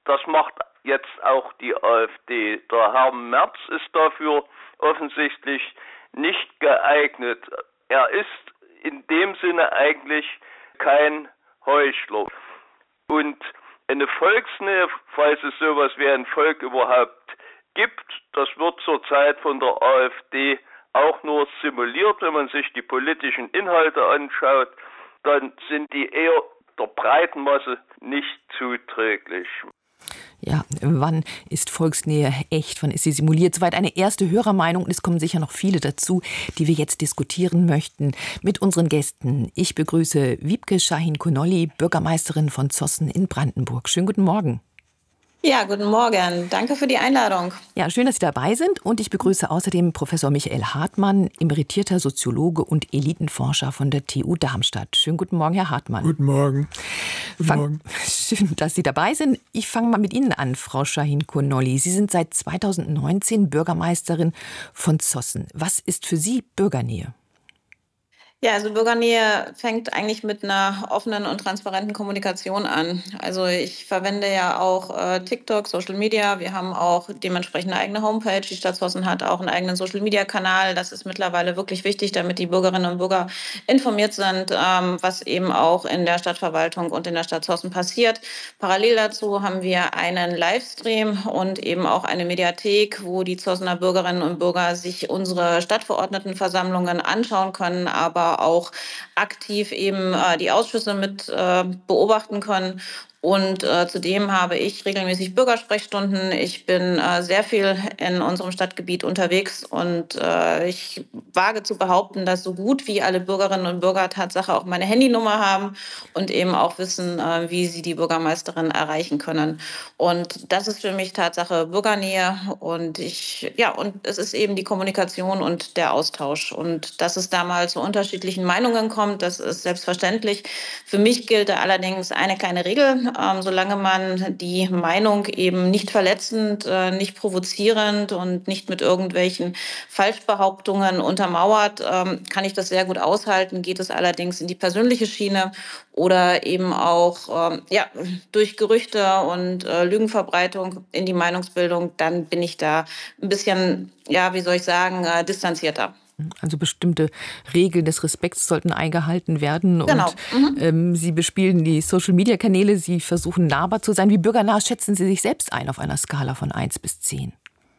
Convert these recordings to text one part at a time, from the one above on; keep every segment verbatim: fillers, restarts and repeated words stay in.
das macht jetzt auch die AfD. Der Herr Merz ist dafür offensichtlich nicht geeignet. Er ist in dem Sinne eigentlich kein Heuchler. Und eine Volksnähe, falls es sowas wie ein Volk überhaupt gibt, das wird zurzeit von der AfD auch nur simuliert. Wenn man sich die politischen Inhalte anschaut, dann sind die eher der breiten Masse nicht zuträglich. Ja, wann ist Volksnähe echt, wann ist sie simuliert? Soweit eine erste Hörermeinung, und es kommen sicher noch viele dazu, die wir jetzt diskutieren möchten mit unseren Gästen. Ich begrüße Wiebke Shahin-Konolly, Bürgermeisterin von Zossen in Brandenburg. Schönen guten Morgen. Ja, guten Morgen. Danke für die Einladung. Ja, schön, dass Sie dabei sind. Und ich begrüße außerdem Professor Michael Hartmann, emeritierter Soziologe und Elitenforscher von der T U Darmstadt. Schönen guten Morgen, Herr Hartmann. Guten Morgen. Guten Fang, Morgen. Schön, dass Sie dabei sind. Ich fange mal mit Ihnen an, Frau Shahin-Konolly. Sie sind seit zweitausendneunzehn Bürgermeisterin von Zossen. Was ist für Sie Bürgernähe? Ja, also Bürgernähe fängt eigentlich mit einer offenen und transparenten Kommunikation an. Also ich verwende ja auch äh, TikTok, Social Media. Wir haben auch dementsprechend eine eigene Homepage. Die Stadt Zossen hat auch einen eigenen Social Media Kanal. Das ist mittlerweile wirklich wichtig, damit die Bürgerinnen und Bürger informiert sind, ähm, was eben auch in der Stadtverwaltung und in der Stadt Zossen passiert. Parallel dazu haben wir einen Livestream und eben auch eine Mediathek, wo die Zossener Bürgerinnen und Bürger sich unsere Stadtverordnetenversammlungen anschauen können, aber auch aktiv eben äh, die Ausschüsse mit äh, beobachten können. Und äh, zudem habe ich regelmäßig Bürgersprechstunden. Ich bin äh, sehr viel in unserem Stadtgebiet unterwegs und äh, ich wage zu behaupten, dass so gut wie alle Bürgerinnen und Bürger Tatsache auch meine Handynummer haben und eben auch wissen, äh, wie sie die Bürgermeisterin erreichen können. Und das ist für mich Tatsache Bürgernähe und ich, ja, und es ist eben die Kommunikation und der Austausch. Und dass es da mal zu unterschiedlichen Meinungen kommt, das ist selbstverständlich. Für mich gilt allerdings eine kleine Regel. Ähm, solange man die Meinung eben nicht verletzend, äh, nicht provozierend und nicht mit irgendwelchen Falschbehauptungen untermauert, ähm, kann ich das sehr gut aushalten. Geht es allerdings in die persönliche Schiene oder eben auch ähm, ja, durch Gerüchte und äh, Lügenverbreitung in die Meinungsbildung, dann bin ich da ein bisschen, ja, wie soll ich sagen, äh, distanzierter. Also bestimmte Regeln des Respekts sollten eingehalten werden. Genau. Und Mhm. ähm, Sie bespielen die Social-Media-Kanäle, Sie versuchen nahbar zu sein. Wie bürgernah schätzen Sie sich selbst ein auf einer Skala von eins bis zehn?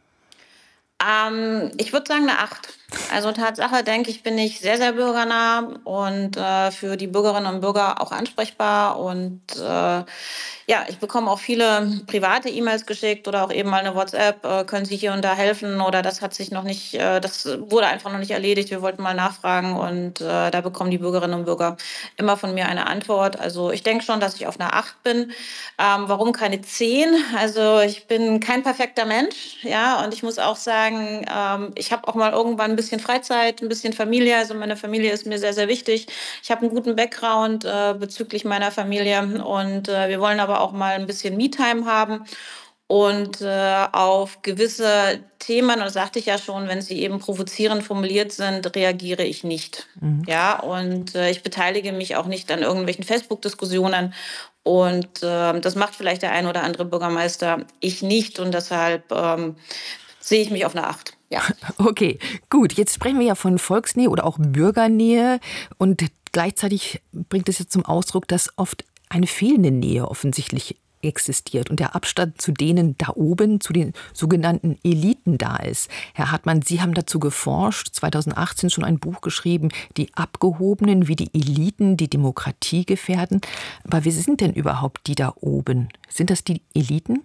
Ähm, ich würde sagen eine acht. Also Tatsache, denke ich, bin ich sehr, sehr bürgernah und äh, für die Bürgerinnen und Bürger auch ansprechbar. Und äh, ja, ich bekomme auch viele private E-Mails geschickt oder auch eben mal eine WhatsApp. Äh, können Sie hier und da helfen? Oder das hat sich noch nicht, äh, das wurde einfach noch nicht erledigt. Wir wollten mal nachfragen und äh, da bekommen die Bürgerinnen und Bürger immer von mir eine Antwort. Also ich denke schon, dass ich auf einer acht bin. Ähm, warum keine zehn? Also ich bin kein perfekter Mensch, ja, und ich muss auch sagen, ähm, ich habe auch mal irgendwann ein bisschen Freizeit, ein bisschen Familie. Also meine Familie ist mir sehr, sehr wichtig. Ich habe einen guten Background äh, bezüglich meiner Familie und äh, wir wollen aber auch mal ein bisschen Me-Time haben. Und äh, auf gewisse Themen, und das sagte ich ja schon, wenn sie eben provozierend formuliert sind, reagiere ich nicht. Mhm. Ja, und äh, ich beteilige mich auch nicht an irgendwelchen Facebook-Diskussionen. Und äh, das macht vielleicht der ein oder andere Bürgermeister, ich nicht. Und deshalb ähm, sehe ich mich auf eine acht. Ja. Okay, gut. Jetzt sprechen wir ja von Volksnähe oder auch Bürgernähe. Und gleichzeitig bringt es jetzt zum Ausdruck, dass oft eine fehlende Nähe offensichtlich existiert und der Abstand zu denen da oben, zu den sogenannten Eliten da ist. Herr Hartmann, Sie haben dazu geforscht, zweitausendachtzehn schon ein Buch geschrieben, die Abgehobenen, wie die Eliten die Demokratie gefährden. Aber wer sind denn überhaupt die da oben? Sind das die Eliten?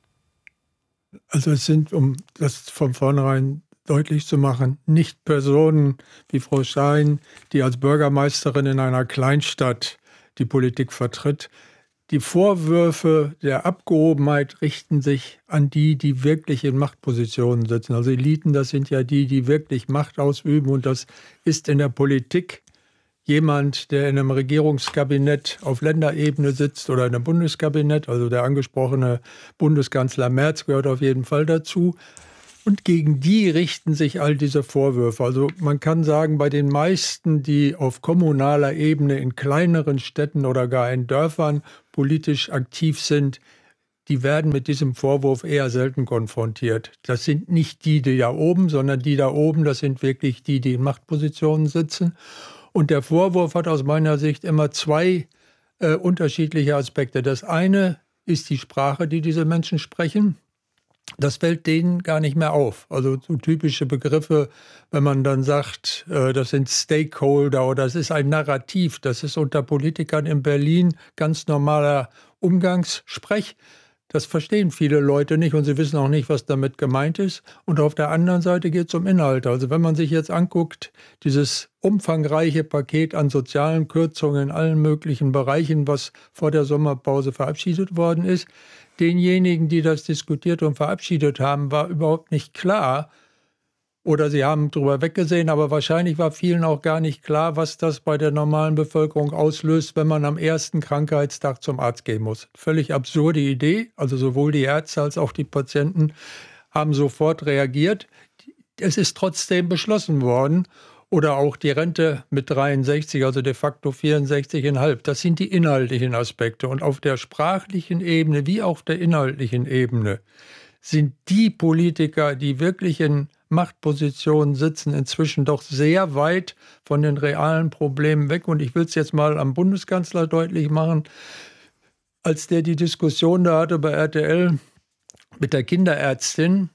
Also es sind, um das von vornherein deutlich zu machen, nicht Personen wie Frau Schein, die als Bürgermeisterin in einer Kleinstadt die Politik vertritt. Die Vorwürfe der Abgehobenheit richten sich an die, die wirklich in Machtpositionen sitzen. Also Eliten, das sind ja die, die wirklich Macht ausüben. Und das ist in der Politik jemand, der in einem Regierungskabinett auf Länderebene sitzt oder in einem Bundeskabinett. Also der angesprochene Bundeskanzler Merz gehört auf jeden Fall dazu. Und gegen die richten sich all diese Vorwürfe. Also man kann sagen, bei den meisten, die auf kommunaler Ebene in kleineren Städten oder gar in Dörfern politisch aktiv sind, die werden mit diesem Vorwurf eher selten konfrontiert. Das sind nicht die, die da oben, sondern die da oben, das sind wirklich die, die in Machtpositionen sitzen. Und der Vorwurf hat aus meiner Sicht immer zwei äh, unterschiedliche Aspekte. Das eine ist die Sprache, die diese Menschen sprechen. Das fällt denen gar nicht mehr auf. Also so typische Begriffe, wenn man dann sagt, äh, das sind Stakeholder oder das ist ein Narrativ, das ist unter Politikern in Berlin ganz normaler Umgangssprech. Das verstehen viele Leute nicht und sie wissen auch nicht, was damit gemeint ist. Und auf der anderen Seite geht es um Inhalte. Also wenn man sich jetzt anguckt, dieses umfangreiche Paket an sozialen Kürzungen in allen möglichen Bereichen, was vor der Sommerpause verabschiedet worden ist, denjenigen, die das diskutiert und verabschiedet haben, war überhaupt nicht klar, oder sie haben drüber weggesehen, aber wahrscheinlich war vielen auch gar nicht klar, was das bei der normalen Bevölkerung auslöst, wenn man am ersten Krankheitstag zum Arzt gehen muss. Völlig absurde Idee. Also sowohl die Ärzte als auch die Patienten haben sofort reagiert. Es ist trotzdem beschlossen worden. Oder auch die Rente mit dreiundsechzig, also de facto vierundsechzig Komma fünf. Das sind die inhaltlichen Aspekte. Und auf der sprachlichen Ebene wie auf der inhaltlichen Ebene sind die Politiker, die wirklich in Machtpositionen sitzen, inzwischen doch sehr weit von den realen Problemen weg. Und ich will es jetzt mal am Bundeskanzler deutlich machen. Als der die Diskussion da hatte bei R T L mit der Kinderärztin,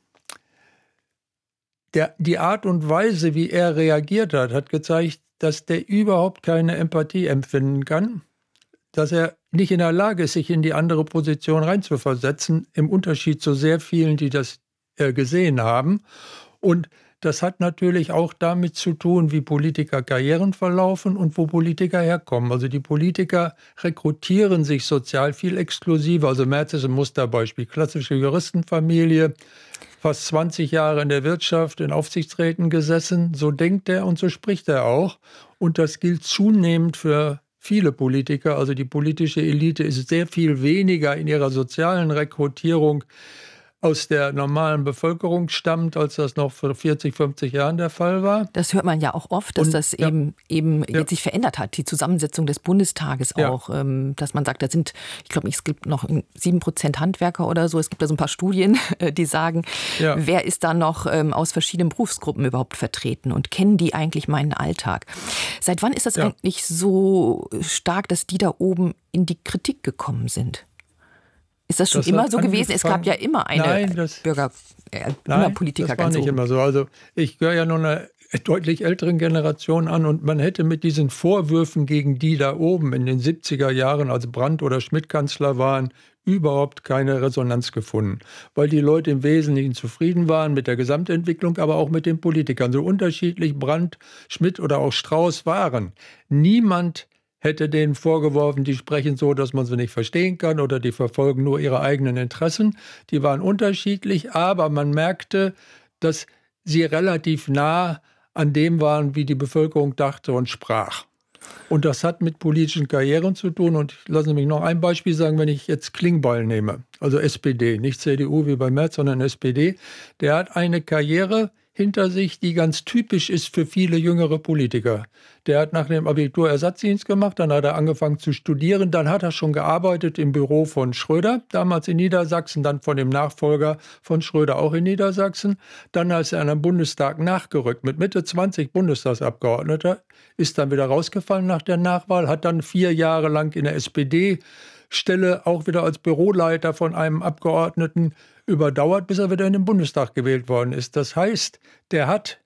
der, die Art und Weise, wie er reagiert hat, hat gezeigt, dass der überhaupt keine Empathie empfinden kann, dass er nicht in der Lage ist, sich in die andere Position reinzuversetzen, im Unterschied zu sehr vielen, die das äh, gesehen haben. Und das hat natürlich auch damit zu tun, wie Politiker Karrieren verlaufen und wo Politiker herkommen. Also die Politiker rekrutieren sich sozial viel exklusiver. Also Merz ist ein Musterbeispiel. Klassische Juristenfamilie, fast zwanzig Jahre in der Wirtschaft, in Aufsichtsräten gesessen. So denkt er und so spricht er auch. Und das gilt zunehmend für viele Politiker. Also die politische Elite ist sehr viel weniger in ihrer sozialen Rekrutierung aus der normalen Bevölkerung stammt, als das noch vor vierzig, fünfzig Jahren der Fall war. Das hört man ja auch oft, dass Und, das ja. eben, eben Ja. jetzt sich verändert hat, die Zusammensetzung des Bundestages Ja. auch, ähm, dass man sagt, da sind, ich glaube, es gibt noch sieben Prozent Handwerker oder so. Es gibt da so ein paar Studien, die sagen, Ja. wer ist da noch ähm, aus verschiedenen Berufsgruppen überhaupt vertreten und kennen die eigentlich meinen Alltag? Seit wann ist das Ja. eigentlich so stark, dass die da oben in die Kritik gekommen sind? Ist das schon Das immer hat so gewesen? Es gab ja angefangen- immer eine Nein, das- Bürger, äh, immer Nein, Politiker das war ganz nicht oben. immer so. Also ich gehöre ja nur einer deutlich älteren Generation an und man hätte mit diesen Vorwürfen gegen die da oben in den siebziger Jahren, als Brandt oder Schmidt Kanzler waren, überhaupt keine Resonanz gefunden, weil die Leute im Wesentlichen zufrieden waren mit der Gesamtentwicklung, aber auch mit den Politikern. So unterschiedlich Brandt, Schmidt oder auch Strauß waren. Niemand hätte denen vorgeworfen, die sprechen so, dass man sie nicht verstehen kann oder die verfolgen nur ihre eigenen Interessen. Die waren unterschiedlich, aber man merkte, dass sie relativ nah an dem waren, wie die Bevölkerung dachte und sprach. Und das hat mit politischen Karrieren zu tun. Und lassen Sie mich noch ein Beispiel sagen, wenn ich jetzt Klingbeil nehme, also S P D, nicht C D U wie bei Merz, sondern S P D, der hat eine Karriere hinter sich, die ganz typisch ist für viele jüngere Politiker. Der hat nach dem Abitur Ersatzdienst gemacht, dann hat er angefangen zu studieren, dann hat er schon gearbeitet im Büro von Schröder, damals in Niedersachsen, dann von dem Nachfolger von Schröder auch in Niedersachsen. Dann ist er an den Bundestag nachgerückt mit Mitte zwanzig Bundestagsabgeordneter, ist dann wieder rausgefallen nach der Nachwahl, hat dann vier Jahre lang in der S P D Stelle auch wieder als Büroleiter von einem Abgeordneten überdauert, bis er wieder in den Bundestag gewählt worden ist. Das heißt, der hat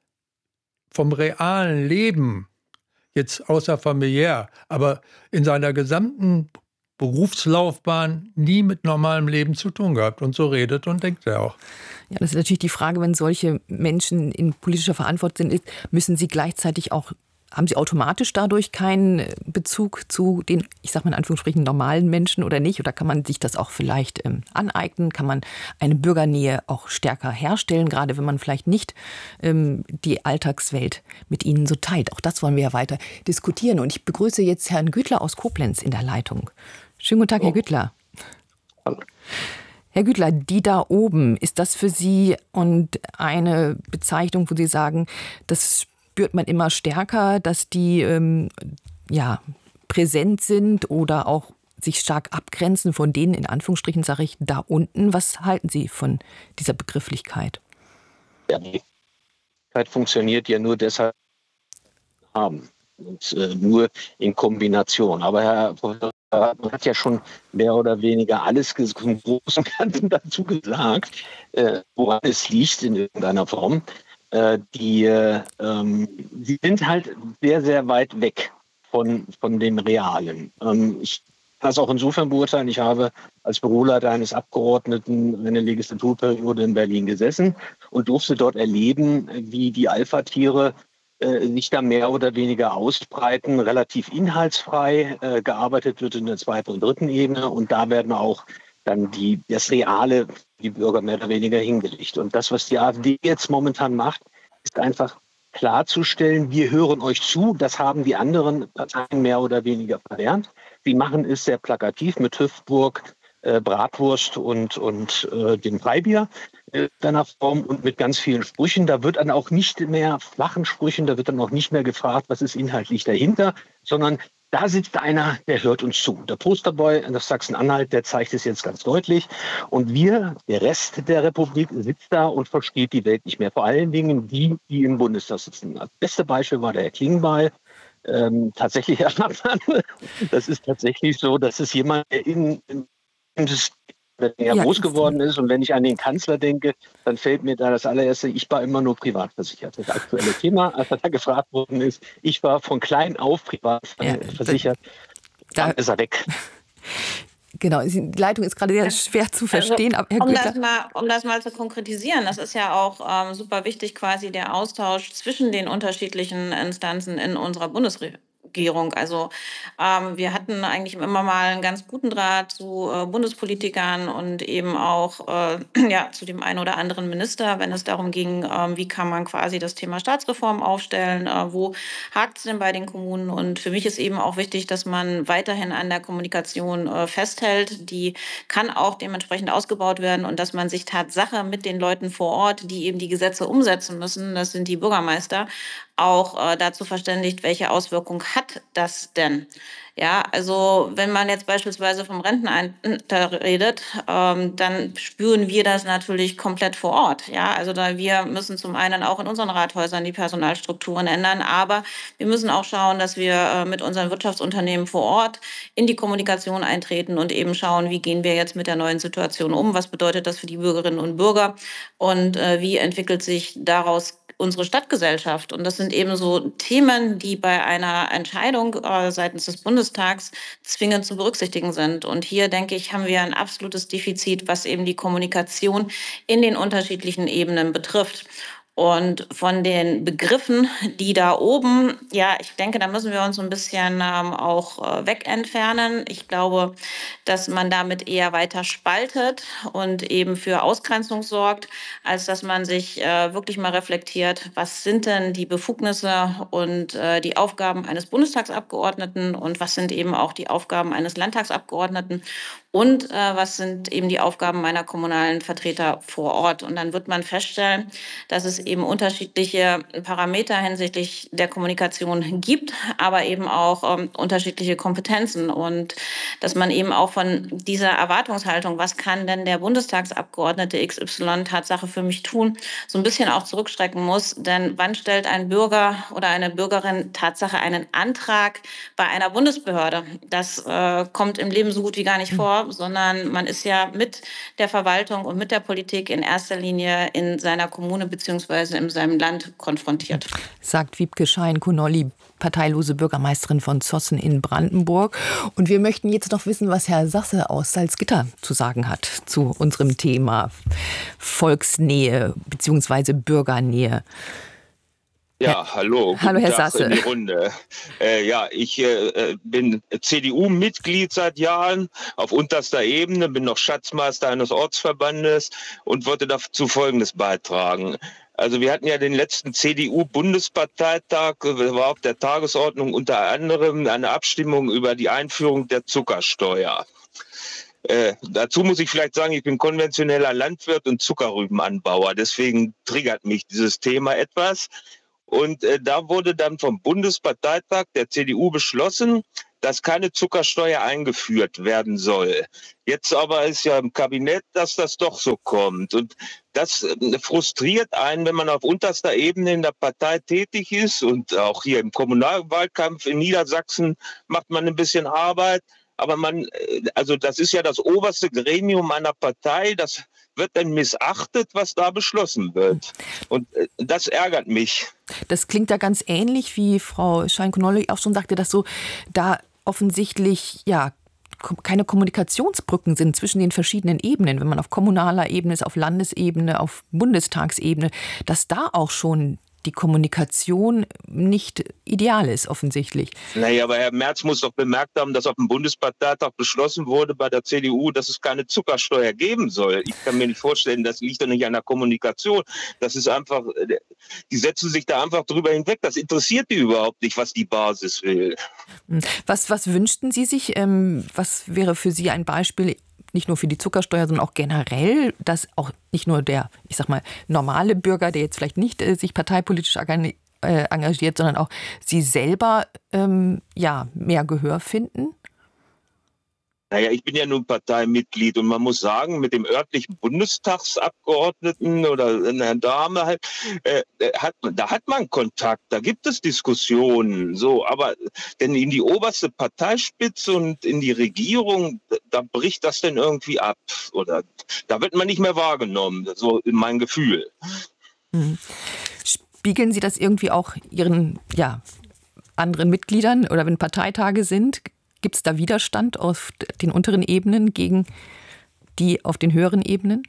vom realen Leben, jetzt außer familiär, aber in seiner gesamten Berufslaufbahn nie mit normalem Leben zu tun gehabt. Und so redet und denkt er auch. Ja, das ist natürlich die Frage, wenn solche Menschen in politischer Verantwortung sind, müssen sie gleichzeitig auch, haben sie automatisch dadurch keinen Bezug zu den, ich sage mal in Anführungsstrichen, normalen Menschen oder nicht? Oder kann man sich das auch vielleicht ähm, aneignen? Kann man eine Bürgernähe auch stärker herstellen, gerade wenn man vielleicht nicht ähm, die Alltagswelt mit ihnen so teilt? Auch das wollen wir ja weiter diskutieren. Und ich begrüße jetzt Herrn Güttler aus Koblenz in der Leitung. Schönen guten Tag, oh. Herr Güttler. Hallo. Herr Güttler, die da oben, ist das für Sie und eine Bezeichnung, wo Sie sagen, das spürt man immer stärker, dass die ähm, ja, präsent sind oder auch sich stark abgrenzen von denen, in Anführungsstrichen sage ich, da unten. Was halten Sie von dieser Begrifflichkeit? Ja, die Begrifflichkeit funktioniert ja nur deshalb haben und äh, nur in Kombination. Aber Herr Professor man hat ja schon mehr oder weniger alles im Großen und Ganzen dazu gesagt, äh, woran es liegt in irgendeiner Form. Äh, die, äh, ähm, sie sind halt sehr, sehr weit weg von, von dem Realen. Ähm, ich kann das auch insofern beurteilen, ich habe als Büroleiter eines Abgeordneten eine Legislaturperiode in Berlin gesessen und durfte dort erleben, wie die Alpha-Tiere sich da mehr oder weniger ausbreiten, relativ inhaltsfrei äh, gearbeitet wird in der zweiten und dritten Ebene und da werden auch dann die, das Reale, die Bürger mehr oder weniger hingelegt. Und das, was die AfD jetzt momentan macht, ist einfach klarzustellen, wir hören euch zu, das haben die anderen Parteien mehr oder weniger verlernt. Sie machen es sehr plakativ mit Hüftburg, äh, Bratwurst und, und äh, dem Freibier in einer Form und mit ganz vielen Sprüchen. Da wird dann auch nicht mehr flachen Sprüchen, da wird dann auch nicht mehr gefragt, was ist inhaltlich dahinter, sondern da sitzt einer, der hört uns zu. Der Posterboy aus Sachsen-Anhalt, der zeigt es jetzt ganz deutlich. Und wir, der Rest der Republik, sitzt da und versteht die Welt nicht mehr. Vor allen Dingen die, die im Bundestag sitzen. Das beste Beispiel war der Herr Klingbeil. Ähm, tatsächlich, das ist tatsächlich so, dass es jemand, der in, in das ja, groß geworden ist. Und wenn ich an den Kanzler denke, dann fällt mir da das allererste, ich war immer nur privat versichert. Das aktuelle Thema, als er da gefragt worden ist, ich war von klein auf privat ja, versichert. Da, dann ist er weg. Genau, die Leitung ist gerade sehr schwer zu verstehen. Also, aber um, das mal, um das mal zu konkretisieren, das ist ja auch ähm, super wichtig, quasi der Austausch zwischen den unterschiedlichen Instanzen in unserer Bundesregierung. Also ähm, wir hatten eigentlich immer mal einen ganz guten Draht zu äh, Bundespolitikern und eben auch äh, ja, zu dem einen oder anderen Minister, wenn es darum ging, äh, wie kann man quasi das Thema Staatsreform aufstellen, äh, wo hakt es denn bei den Kommunen. Und für mich ist eben auch wichtig, dass man weiterhin an der Kommunikation äh, festhält. Die kann auch dementsprechend ausgebaut werden und dass man sich Tatsache mit den Leuten vor Ort, die eben die Gesetze umsetzen müssen, das sind die Bürgermeister, auch äh, dazu verständigt, welche Auswirkungen hat das denn? Ja, also wenn man jetzt beispielsweise vom Rentenalter redet, ähm, dann spüren wir das natürlich komplett vor Ort. Ja, also da wir müssen zum einen auch in unseren Rathäusern die Personalstrukturen ändern, aber wir müssen auch schauen, dass wir äh, mit unseren Wirtschaftsunternehmen vor Ort in die Kommunikation eintreten und eben schauen, wie gehen wir jetzt mit der neuen Situation um, was bedeutet das für die Bürgerinnen und Bürger und äh, wie entwickelt sich daraus unsere Stadtgesellschaft. Und das sind eben so Themen, die bei einer Entscheidung äh, seitens des Bundestags zwingend zu berücksichtigen sind. Und hier, denke ich, haben wir ein absolutes Defizit, was eben die Kommunikation in den unterschiedlichen Ebenen betrifft. Und von den Begriffen, die da oben, ja, ich denke, da müssen wir uns so ein bisschen ähm, auch äh, wegentfernen. Ich glaube, dass man damit eher weiter spaltet und eben für Ausgrenzung sorgt, als dass man sich äh, wirklich mal reflektiert, was sind denn die Befugnisse und äh, die Aufgaben eines Bundestagsabgeordneten und was sind eben auch die Aufgaben eines Landtagsabgeordneten und äh, was sind eben die Aufgaben meiner kommunalen Vertreter vor Ort. Und dann wird man feststellen, dass es eben unterschiedliche Parameter hinsichtlich der Kommunikation gibt, aber eben auch ähm, unterschiedliche Kompetenzen und dass man eben auch von dieser Erwartungshaltung, was kann denn der Bundestagsabgeordnete X Y Tatsache für mich tun, so ein bisschen auch zurückschrecken muss. Denn wann stellt ein Bürger oder eine Bürgerin Tatsache einen Antrag bei einer Bundesbehörde? Das äh, kommt im Leben so gut wie gar nicht vor, sondern man ist ja mit der Verwaltung und mit der Politik in erster Linie in seiner Kommune bzw. in seinem Land konfrontiert. Sagt Wiebke Schein-Konolly, parteilose Bürgermeisterin von Zossen in Brandenburg. Und wir möchten jetzt noch wissen, was Herr Sasse aus Salzgitter zu sagen hat zu unserem Thema Volksnähe bzw. Bürgernähe. Ja, hallo. Hallo, Herr Tag Sasse. In die Runde. Äh, ja, ich äh, bin C D U-Mitglied seit Jahren auf unterster Ebene, bin noch Schatzmeister eines Ortsverbandes und wollte dazu Folgendes beitragen. Also wir hatten ja den letzten C D U-Bundesparteitag, war auf der Tagesordnung unter anderem eine Abstimmung über die Einführung der Zuckersteuer. Äh, dazu muss ich vielleicht sagen, ich bin konventioneller Landwirt und Zuckerrübenanbauer, deswegen triggert mich dieses Thema etwas. Und äh, da wurde dann vom Bundesparteitag der C D U beschlossen, dass keine Zuckersteuer eingeführt werden soll. Jetzt aber ist ja im Kabinett, dass das doch so kommt. Und das frustriert einen, wenn man auf unterster Ebene in der Partei tätig ist. Und auch hier im Kommunalwahlkampf in Niedersachsen macht man ein bisschen Arbeit. Aber man, also das ist ja das oberste Gremium einer Partei, das wird dann missachtet, was da beschlossen wird. Und das ärgert mich. Das klingt ja ganz ähnlich, wie Frau Schein-Knolle auch schon sagte, dass so da offensichtlich ja keine Kommunikationsbrücken sind zwischen den verschiedenen Ebenen, wenn man auf kommunaler Ebene ist, auf Landesebene, auf Bundestagsebene, dass da auch schon die Kommunikation nicht ideal ist, offensichtlich. Naja, aber Herr Merz muss doch bemerkt haben, dass auf dem Bundesparteitag beschlossen wurde bei der C D U, dass es keine Zuckersteuer geben soll. Ich kann mir nicht vorstellen, das liegt doch nicht an der Kommunikation. Das ist einfach, die setzen sich da einfach drüber hinweg. Das interessiert die überhaupt nicht, was die Basis will. Was, was wünschten Sie sich? Ähm, was wäre für Sie ein Beispiel, nicht nur für die Zuckersteuer, sondern auch generell, dass auch nicht nur der, ich sag mal, normale Bürger, der jetzt vielleicht nicht äh, sich parteipolitisch äh, engagiert, sondern auch Sie selber ähm, ja, mehr Gehör finden? Naja, ich bin ja nun Parteimitglied und man muss sagen, mit dem örtlichen Bundestagsabgeordneten oder einer Dame halt, äh, hat, da hat man Kontakt, da gibt es Diskussionen, so, aber denn in die oberste Parteispitze und in die Regierung, da bricht das denn irgendwie ab oder da wird man nicht mehr wahrgenommen, so in mein Gefühl. Mhm. Spiegeln Sie das irgendwie auch Ihren, ja, anderen Mitgliedern oder wenn Parteitage sind? Gibt es da Widerstand auf den unteren Ebenen gegen die auf den höheren Ebenen?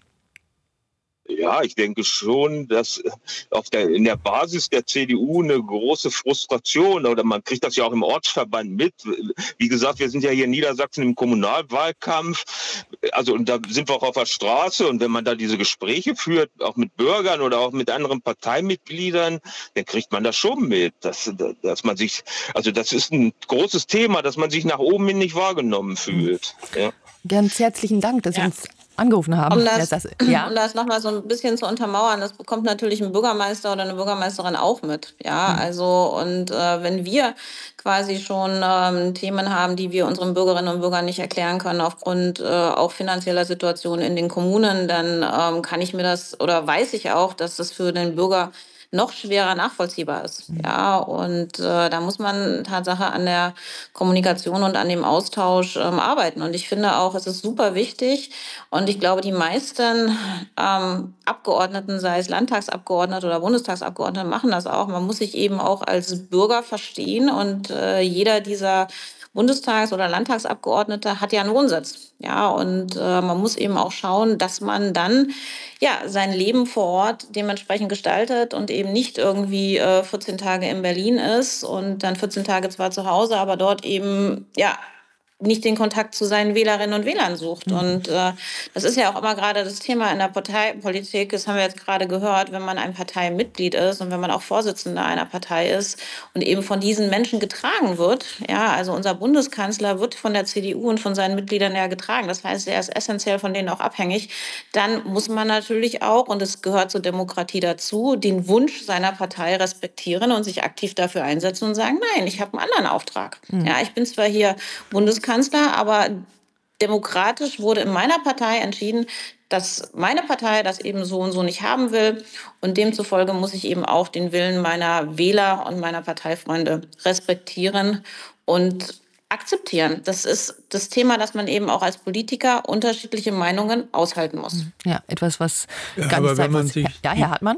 Ja, ich denke schon, dass auf der, in der Basis der C D U eine große Frustration, oder man kriegt das ja auch im Ortsverband mit. Wie gesagt, wir sind ja hier in Niedersachsen im Kommunalwahlkampf. Also, und da sind wir auch auf der Straße. Und wenn man da diese Gespräche führt, auch mit Bürgern oder auch mit anderen Parteimitgliedern, dann kriegt man das schon mit, dass, dass man sich, also das ist ein großes Thema, dass man sich nach oben hin nicht wahrgenommen fühlt. Ja. Ganz herzlichen Dank, dass Sie Ja. uns angerufen haben. Um das, das, ja? um das nochmal so ein bisschen zu untermauern, das bekommt natürlich ein Bürgermeister oder eine Bürgermeisterin auch mit. Ja, mhm. also und äh, wenn wir quasi schon ähm, Themen haben, die wir unseren Bürgerinnen und Bürgern nicht erklären können aufgrund äh, auch finanzieller Situationen in den Kommunen, dann ähm, kann ich mir das oder weiß ich auch, dass das für den Bürger noch schwerer nachvollziehbar ist. Ja, und äh, da muss man Tatsache an der Kommunikation und an dem Austausch ähm, arbeiten. Und ich finde auch, es ist super wichtig. Und ich glaube, die meisten ähm, Abgeordneten, sei es Landtagsabgeordnete oder Bundestagsabgeordnete, machen das auch. Man muss sich eben auch als Bürger verstehen. Und äh, jeder dieser Bundestags- oder Landtagsabgeordnete hat ja einen Wohnsitz. Ja, und äh, man muss eben auch schauen, dass man dann ja sein Leben vor Ort dementsprechend gestaltet und eben nicht irgendwie äh, vierzehn Tage in Berlin ist und dann vierzehn Tage zwar zu Hause, aber dort eben ja nicht den Kontakt zu seinen Wählerinnen und Wählern sucht. Mhm. Und äh, das ist ja auch immer gerade das Thema in der Parteipolitik, das haben wir jetzt gerade gehört, wenn man ein Parteimitglied ist und wenn man auch Vorsitzender einer Partei ist und eben von diesen Menschen getragen wird, ja, also unser Bundeskanzler wird von der C D U und von seinen Mitgliedern ja getragen, das heißt, er ist essentiell von denen auch abhängig, dann muss man natürlich auch, und es gehört zur Demokratie dazu, den Wunsch seiner Partei respektieren und sich aktiv dafür einsetzen und sagen, nein, ich habe einen anderen Auftrag. Mhm. Ja, ich bin zwar hier Bundeskanzler, aber demokratisch wurde in meiner Partei entschieden, dass meine Partei das eben so und so nicht haben will. Und demzufolge muss ich eben auch den Willen meiner Wähler und meiner Parteifreunde respektieren und akzeptieren. Das ist das Thema, dass man eben auch als Politiker unterschiedliche Meinungen aushalten muss. Ja, etwas, was ja, ganz aber wenn man sich ja, Herr Hartmann?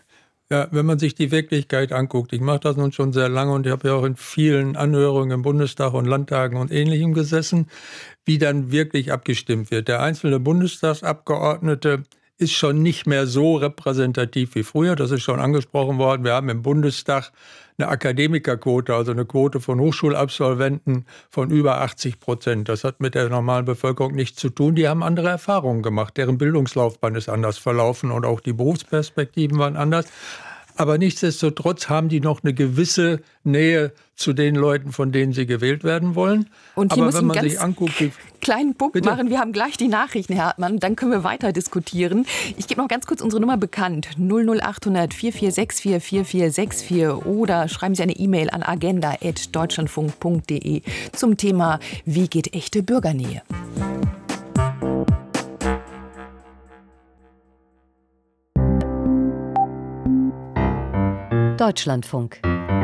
Ja, wenn man sich die Wirklichkeit anguckt, ich mache das nun schon sehr lange und ich habe ja auch in vielen Anhörungen im Bundestag und Landtagen und Ähnlichem gesessen, wie dann wirklich abgestimmt wird. Der einzelne Bundestagsabgeordnete ist schon nicht mehr so repräsentativ wie früher, das ist schon angesprochen worden. Wir haben im Bundestag eine Akademikerquote, also eine Quote von Hochschulabsolventen von über achtzig Prozent. Das hat mit der normalen Bevölkerung nichts zu tun. Die haben andere Erfahrungen gemacht. Deren Bildungslaufbahn ist anders verlaufen und auch die Berufsperspektiven waren anders. Aber nichtsdestotrotz haben die noch eine gewisse Nähe zu den Leuten, von denen sie gewählt werden wollen. Und hier Aber muss wenn ich man einen sich ganz anguckt, die kleinen Punkt Bitte? machen. Wir haben gleich die Nachrichten, Herr Hartmann. Dann können wir weiter diskutieren. Ich gebe noch ganz kurz unsere Nummer bekannt. null null achthundert vier vier sechs vier vier vier sechs vier oder schreiben Sie eine E-Mail an agenda at deutschlandfunk punkt de zum Thema Wie geht echte Bürgernähe? Deutschlandfunk.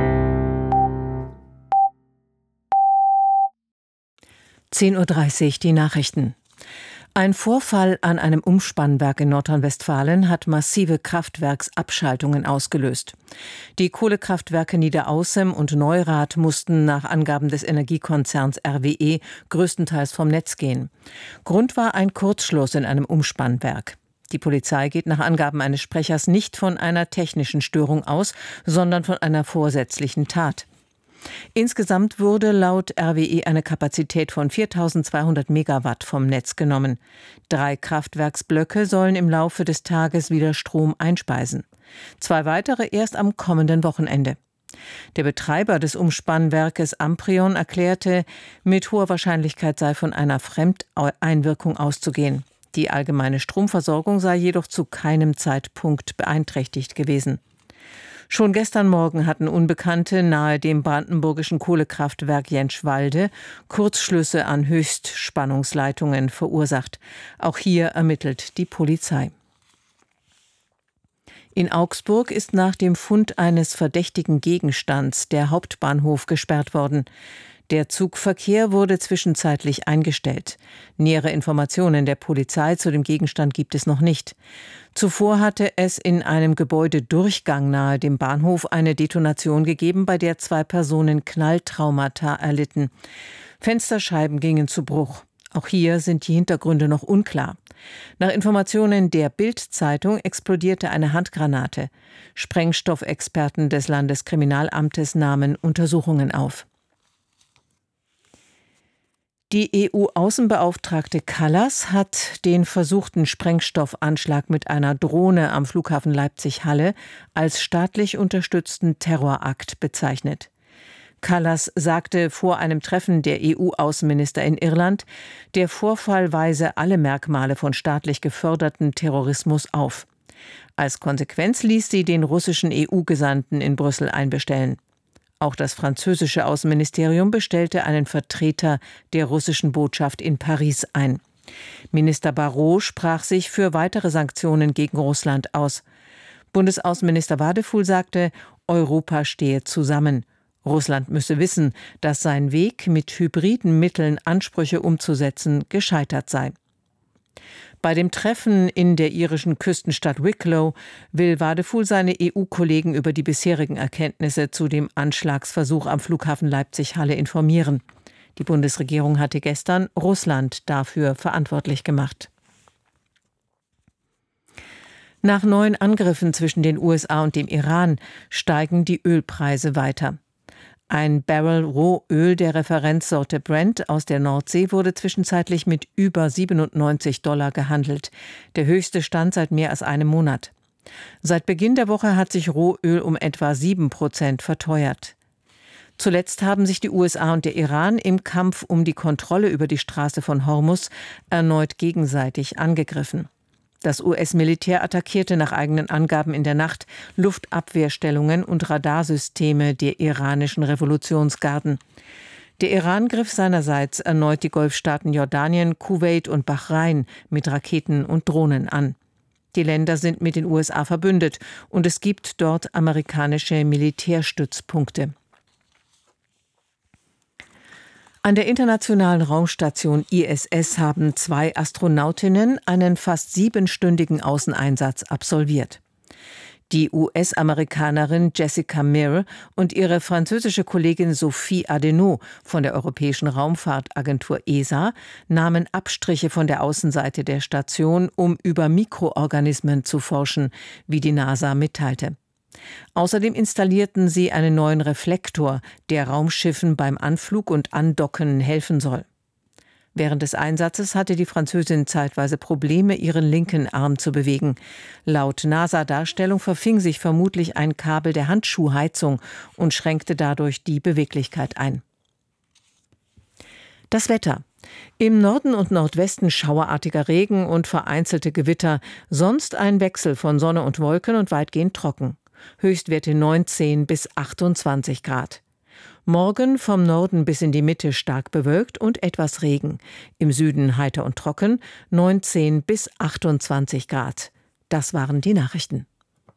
zehn Uhr dreißig, die Nachrichten. Ein Vorfall an einem Umspannwerk in Nordrhein-Westfalen hat massive Kraftwerksabschaltungen ausgelöst. Die Kohlekraftwerke Niederaußem und Neurath mussten nach Angaben des Energiekonzerns R W E größtenteils vom Netz gehen. Grund war ein Kurzschluss in einem Umspannwerk. Die Polizei geht nach Angaben eines Sprechers nicht von einer technischen Störung aus, sondern von einer vorsätzlichen Tat. Insgesamt wurde laut R W E eine Kapazität von viertausendzweihundert Megawatt vom Netz genommen. Drei Kraftwerksblöcke sollen im Laufe des Tages wieder Strom einspeisen. Zwei weitere erst am kommenden Wochenende. Der Betreiber des Umspannwerkes Amprion erklärte, mit hoher Wahrscheinlichkeit sei von einer Fremdeinwirkung auszugehen. Die allgemeine Stromversorgung sei jedoch zu keinem Zeitpunkt beeinträchtigt gewesen. Schon gestern Morgen hatten Unbekannte nahe dem brandenburgischen Kohlekraftwerk Jentschwalde Kurzschlüsse an Höchstspannungsleitungen verursacht. Auch hier ermittelt die Polizei. In Augsburg ist nach dem Fund eines verdächtigen Gegenstands der Hauptbahnhof gesperrt worden. Der Zugverkehr wurde zwischenzeitlich eingestellt. Nähere Informationen der Polizei zu dem Gegenstand gibt es noch nicht. Zuvor hatte es in einem Gebäudedurchgang nahe dem Bahnhof eine Detonation gegeben, bei der zwei Personen Knalltraumata erlitten. Fensterscheiben gingen zu Bruch. Auch hier sind die Hintergründe noch unklar. Nach Informationen der Bild-Zeitung explodierte eine Handgranate. Sprengstoffexperten des Landeskriminalamtes nahmen Untersuchungen auf. Die E U-Außenbeauftragte Kallas hat den versuchten Sprengstoffanschlag mit einer Drohne am Flughafen Leipzig-Halle als staatlich unterstützten Terrorakt bezeichnet. Kallas sagte vor einem Treffen der E U-Außenminister in Irland, der Vorfall weise alle Merkmale von staatlich geförderten Terrorismus auf. Als Konsequenz ließ sie den russischen E U-Gesandten in Brüssel einbestellen. Auch das französische Außenministerium bestellte einen Vertreter der russischen Botschaft in Paris ein. Minister Barrot sprach sich für weitere Sanktionen gegen Russland aus. Bundesaußenminister Wadefuhl sagte, Europa stehe zusammen. Russland müsse wissen, dass sein Weg, mit hybriden Mitteln Ansprüche umzusetzen, gescheitert sei. Bei dem Treffen in der irischen Küstenstadt Wicklow will Wadefuhl seine E U-Kollegen über die bisherigen Erkenntnisse zu dem Anschlagsversuch am Flughafen Leipzig-Halle informieren. Die Bundesregierung hatte gestern Russland dafür verantwortlich gemacht. Nach neuen Angriffen zwischen den U S A und dem Iran steigen die Ölpreise weiter. Ein Barrel Rohöl der Referenzsorte Brent aus der Nordsee wurde zwischenzeitlich mit über siebenundneunzig Dollar gehandelt, der höchste Stand seit mehr als einem Monat. Seit Beginn der Woche hat sich Rohöl um etwa sieben Prozent verteuert. Zuletzt haben sich die U S A und der Iran im Kampf um die Kontrolle über die Straße von Hormuz erneut gegenseitig angegriffen. Das U S-Militär attackierte nach eigenen Angaben in der Nacht Luftabwehrstellungen und Radarsysteme der iranischen Revolutionsgarden. Der Iran griff seinerseits erneut die Golfstaaten Jordanien, Kuwait und Bahrain mit Raketen und Drohnen an. Die Länder sind mit den U S A verbündet und es gibt dort amerikanische Militärstützpunkte. An der internationalen Raumstation I S S haben zwei Astronautinnen einen fast siebenstündigen Außeneinsatz absolviert. Die U S-Amerikanerin Jessica Meir und ihre französische Kollegin Sophie Adenau von der Europäischen Raumfahrtagentur E S A nahmen Abstriche von der Außenseite der Station, um über Mikroorganismen zu forschen, wie die NASA mitteilte. Außerdem installierten sie einen neuen Reflektor, der Raumschiffen beim Anflug und Andocken helfen soll. Während des Einsatzes hatte die Französin zeitweise Probleme, ihren linken Arm zu bewegen. Laut NASA-Darstellung verfing sich vermutlich ein Kabel der Handschuhheizung und schränkte dadurch die Beweglichkeit ein. Das Wetter. Im Norden und Nordwesten schauerartiger Regen und vereinzelte Gewitter, sonst ein Wechsel von Sonne und Wolken und weitgehend trocken. Höchstwerte neunzehn bis achtundzwanzig Grad. Morgen vom Norden bis in die Mitte stark bewölkt und etwas Regen. Im Süden heiter und trocken, neunzehn bis achtundzwanzig Grad. Das waren die Nachrichten.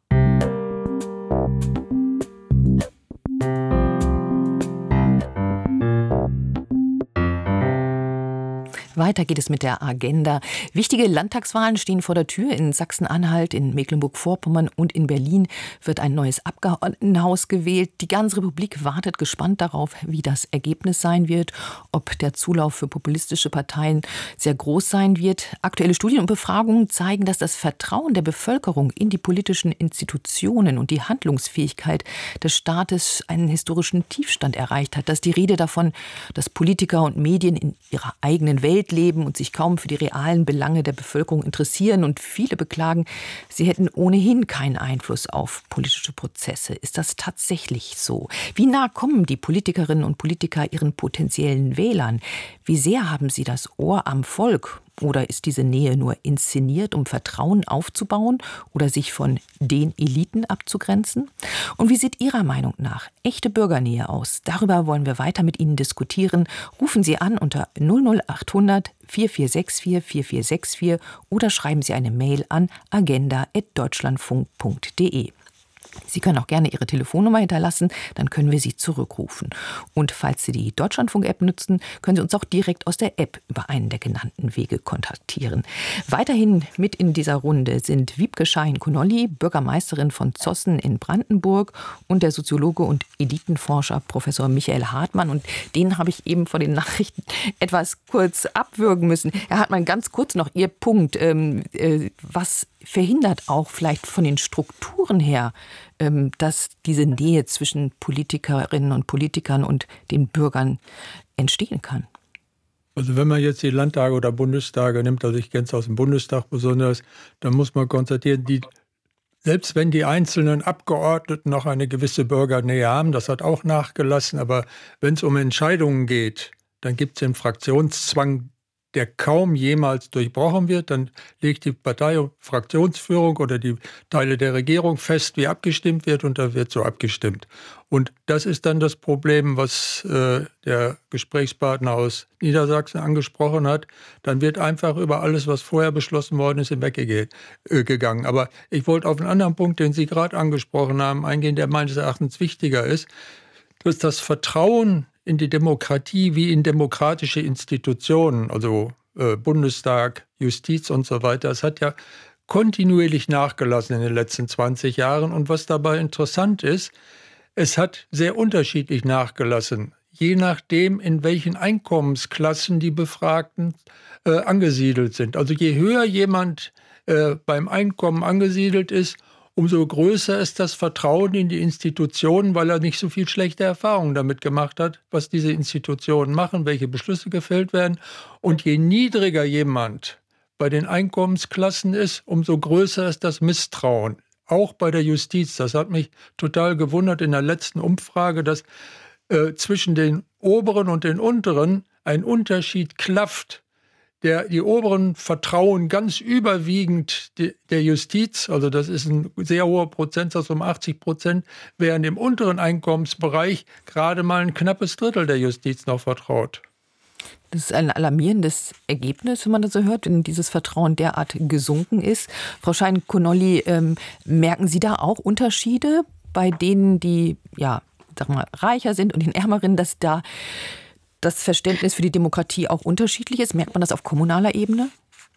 Weiter geht es mit der Agenda. Wichtige Landtagswahlen stehen vor der Tür. In Sachsen-Anhalt, in Mecklenburg-Vorpommern und in Berlin wird ein neues Abgeordnetenhaus gewählt. Die ganze Republik wartet gespannt darauf, wie das Ergebnis sein wird, ob der Zulauf für populistische Parteien sehr groß sein wird. Aktuelle Studien und Befragungen zeigen, dass das Vertrauen der Bevölkerung in die politischen Institutionen und die Handlungsfähigkeit des Staates einen historischen Tiefstand erreicht hat. Dass die Rede davon, dass Politiker und Medien in ihrer eigenen Welt leben und sich kaum für die realen Belange der Bevölkerung interessieren, und viele beklagen, sie hätten ohnehin keinen Einfluss auf politische Prozesse. Ist das tatsächlich so? Wie nah kommen die Politikerinnen und Politiker ihren potenziellen Wählern? Wie sehr haben sie das Ohr am Volk? Oder ist diese Nähe nur inszeniert, um Vertrauen aufzubauen oder sich von den Eliten abzugrenzen? Und wie sieht Ihrer Meinung nach echte Bürgernähe aus? Darüber wollen wir weiter mit Ihnen diskutieren. Rufen Sie an unter null null achthundert vier vier sechs vier vier vier sechs vier oder schreiben Sie eine Mail an agenda at deutschlandfunk punkt de. Sie können auch gerne Ihre Telefonnummer hinterlassen, dann können wir Sie zurückrufen. Und falls Sie die Deutschlandfunk-App nutzen, können Sie uns auch direkt aus der App über einen der genannten Wege kontaktieren. Weiterhin mit in dieser Runde sind Wiebke Schahin-Konolly, Bürgermeisterin von Zossen in Brandenburg, und der Soziologe und Elitenforscher Professor Michael Hartmann. Und den habe ich eben vor den Nachrichten etwas kurz abwürgen müssen. Herr Hartmann, ganz kurz noch Ihr Punkt. Ähm, äh, was verhindert auch vielleicht von den Strukturen her, ähm, dass diese Nähe zwischen Politikerinnen und Politikern und den Bürgern entstehen kann? Also wenn man jetzt die Landtage oder Bundestage nimmt, also ich kenne es aus dem Bundestag besonders, dann muss man konstatieren, die, selbst wenn die einzelnen Abgeordneten noch eine gewisse Bürgernähe haben, das hat auch nachgelassen, aber wenn es um Entscheidungen geht, dann gibt es den Fraktionszwang, der kaum jemals durchbrochen wird. Dann legt die Partei- und Fraktionsführung oder die Teile der Regierung fest, wie abgestimmt wird, und da wird so abgestimmt. Und das ist dann das Problem, was äh, der Gesprächspartner aus Niedersachsen angesprochen hat. Dann wird einfach über alles, was vorher beschlossen worden ist, hinweggegangen. Aber ich wollte auf einen anderen Punkt, den Sie gerade angesprochen haben, eingehen, der meines Erachtens wichtiger ist, dass das Vertrauen in die Demokratie wie in demokratische Institutionen, also äh, Bundestag, Justiz und so weiter, es hat ja kontinuierlich nachgelassen in den letzten zwanzig Jahren. Und was dabei interessant ist, es hat sehr unterschiedlich nachgelassen, je nachdem, in welchen Einkommensklassen die Befragten äh, angesiedelt sind. Also je höher jemand äh, beim Einkommen angesiedelt ist, umso größer ist das Vertrauen in die Institutionen, weil er nicht so viel schlechte Erfahrungen damit gemacht hat, was diese Institutionen machen, welche Beschlüsse gefällt werden. Und je niedriger jemand bei den Einkommensklassen ist, umso größer ist das Misstrauen. Auch bei der Justiz. Das hat mich total gewundert in der letzten Umfrage, dass äh, zwischen den Oberen und den Unteren ein Unterschied klafft. Der, die Oberen vertrauen ganz überwiegend de, der Justiz, also das ist ein sehr hoher Prozentsatz, um achtzig Prozent, während im unteren Einkommensbereich gerade mal ein knappes Drittel der Justiz noch vertraut. Das ist ein alarmierendes Ergebnis, wenn man das so hört, wenn dieses Vertrauen derart gesunken ist. Frau Schahin-Konolly, ähm, merken Sie da auch Unterschiede bei denen, die ja, sag mal, reicher sind und den Ärmeren, dass da das Verständnis für die Demokratie auch unterschiedlich ist? Merkt man das auf kommunaler Ebene?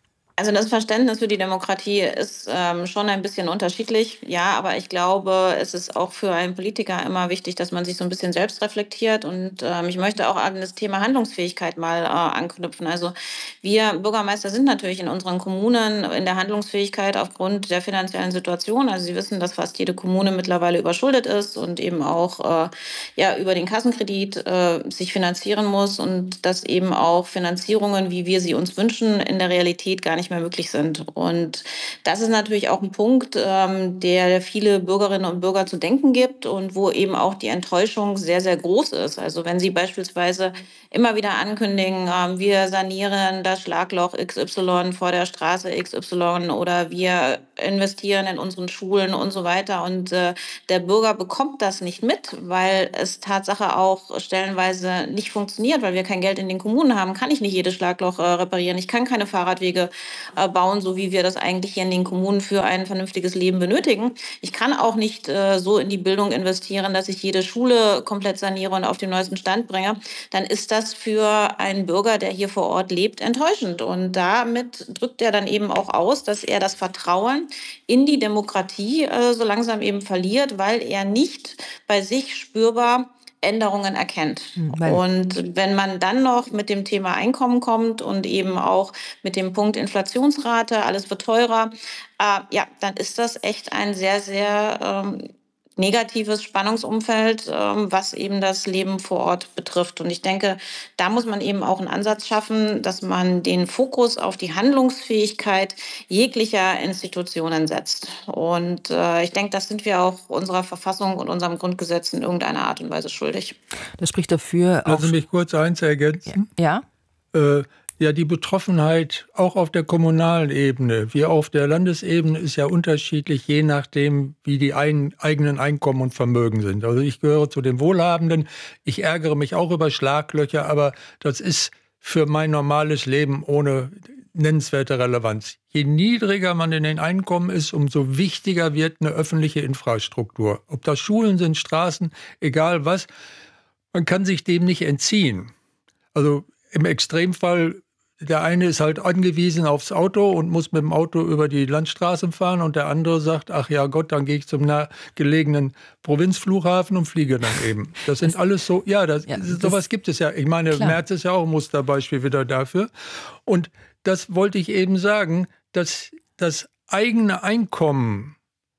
Also das Verständnis für die Demokratie ist ähm, schon ein bisschen unterschiedlich. Ja, aber ich glaube, es ist auch für einen Politiker immer wichtig, dass man sich so ein bisschen selbst reflektiert. Und ähm, ich möchte auch an das Thema Handlungsfähigkeit mal äh, anknüpfen. Also wir Bürgermeister sind natürlich in unseren Kommunen in der Handlungsfähigkeit aufgrund der finanziellen Situation. Also Sie wissen, dass fast jede Kommune mittlerweile überschuldet ist und eben auch äh, ja, über den Kassenkredit äh, sich finanzieren muss und dass eben auch Finanzierungen, wie wir sie uns wünschen, in der Realität gar nicht mehr möglich sind. Und das ist natürlich auch ein Punkt, ähm, der viele Bürgerinnen und Bürger zu denken gibt und wo eben auch die Enttäuschung sehr, sehr groß ist. Also wenn Sie beispielsweise immer wieder ankündigen, äh, wir sanieren das Schlagloch X Y vor der Straße X Y oder wir investieren in unseren Schulen und so weiter und äh, der Bürger bekommt das nicht mit, weil es Tatsache auch stellenweise nicht funktioniert, weil wir kein Geld in den Kommunen haben, kann ich nicht jedes Schlagloch äh, reparieren. Ich kann keine Fahrradwege äh, bauen, so wie wir das eigentlich hier in den Kommunen für ein vernünftiges Leben benötigen. Ich kann auch nicht äh, so in die Bildung investieren, dass ich jede Schule komplett saniere und auf den neuesten Stand bringe. Dann ist das für einen Bürger, der hier vor Ort lebt, enttäuschend. Und damit drückt er dann eben auch aus, dass er das Vertrauen in die Demokratie äh, so langsam eben verliert, weil er nicht bei sich spürbar Änderungen erkennt. Weil und wenn man dann noch mit dem Thema Einkommen kommt und eben auch mit dem Punkt Inflationsrate, alles wird teurer, äh, ja, dann ist das echt ein sehr, sehr ähm, negatives Spannungsumfeld, ähm, was eben das Leben vor Ort betrifft. Und ich denke, da muss man eben auch einen Ansatz schaffen, dass man den Fokus auf die Handlungsfähigkeit jeglicher Institutionen setzt. Und äh, ich denke, das sind wir auch unserer Verfassung und unserem Grundgesetz in irgendeiner Art und Weise schuldig. Das spricht dafür. Lassen Sie mich kurz eins ergänzen. Ja. Äh, Ja, die Betroffenheit auch auf der kommunalen Ebene wie auf der Landesebene ist ja unterschiedlich, je nachdem, wie die ein, eigenen Einkommen und Vermögen sind. Also ich gehöre zu den Wohlhabenden. Ich ärgere mich auch über Schlaglöcher, aber das ist für mein normales Leben ohne nennenswerte Relevanz. Je niedriger man in den Einkommen ist, umso wichtiger wird eine öffentliche Infrastruktur. Ob das Schulen sind, Straßen, egal was, man kann sich dem nicht entziehen. Also im Extremfall, der eine ist halt angewiesen aufs Auto und muss mit dem Auto über die Landstraße fahren und der andere sagt, ach ja Gott, dann gehe ich zum nahegelegenen Provinzflughafen und fliege dann eben. Das sind das, alles so, ja, das, ja das, sowas gibt es ja. Ich meine, klar. Merz ist ja auch ein Musterbeispiel wieder dafür. Und das wollte ich eben sagen, dass das eigene Einkommen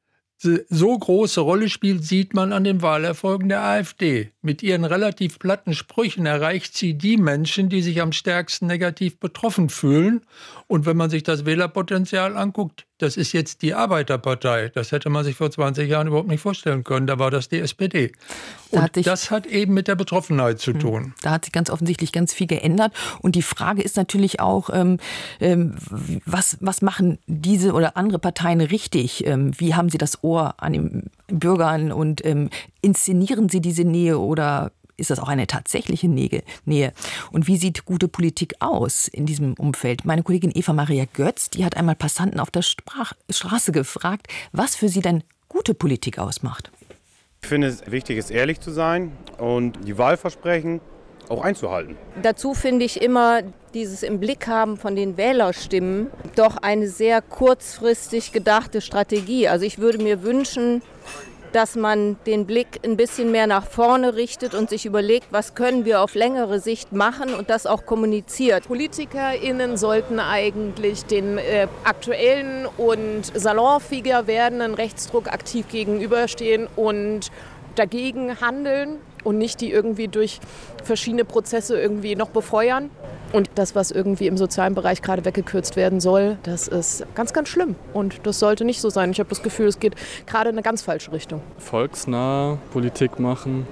so große Rolle spielt, sieht man an den Wahlerfolgen der AfD. Mit ihren relativ platten Sprüchen erreicht sie die Menschen, die sich am stärksten negativ betroffen fühlen. Und wenn man sich das Wählerpotenzial anguckt, das ist jetzt die Arbeiterpartei. Das hätte man sich vor zwanzig Jahren überhaupt nicht vorstellen können. Da war das die S P D. Und da hat sich, das hat eben mit der Betroffenheit zu tun. Da hat sich ganz offensichtlich ganz viel geändert. Und die Frage ist natürlich auch, ähm, ähm, was, was machen diese oder andere Parteien richtig? Ähm, wie haben sie das Ohr an den Bürgern und ähm, inszenieren sie diese Nähe oder ist das auch eine tatsächliche Nähe? Und wie sieht gute Politik aus in diesem Umfeld? Meine Kollegin Eva-Maria Götz, die hat einmal Passanten auf der Sprach- Straße gefragt, was für sie denn gute Politik ausmacht. Ich finde es wichtig, ist ehrlich zu sein und die Wahlversprechen auch einzuhalten. Dazu finde ich immer dieses im Blick haben von den Wählerstimmen doch eine sehr kurzfristig gedachte Strategie. Also ich würde mir wünschen, dass man den Blick ein bisschen mehr nach vorne richtet und sich überlegt, was können wir auf längere Sicht machen und das auch kommuniziert. PolitikerInnen sollten eigentlich den äh, aktuellen und salonfähiger werdenden Rechtsdruck aktiv gegenüberstehen und dagegen handeln und nicht die irgendwie durch verschiedene Prozesse irgendwie noch befeuern. Und das, was irgendwie im sozialen Bereich gerade weggekürzt werden soll, das ist ganz, ganz schlimm. Und das sollte nicht so sein. Ich habe das Gefühl, es geht gerade in eine ganz falsche Richtung. Volksnah Politik machen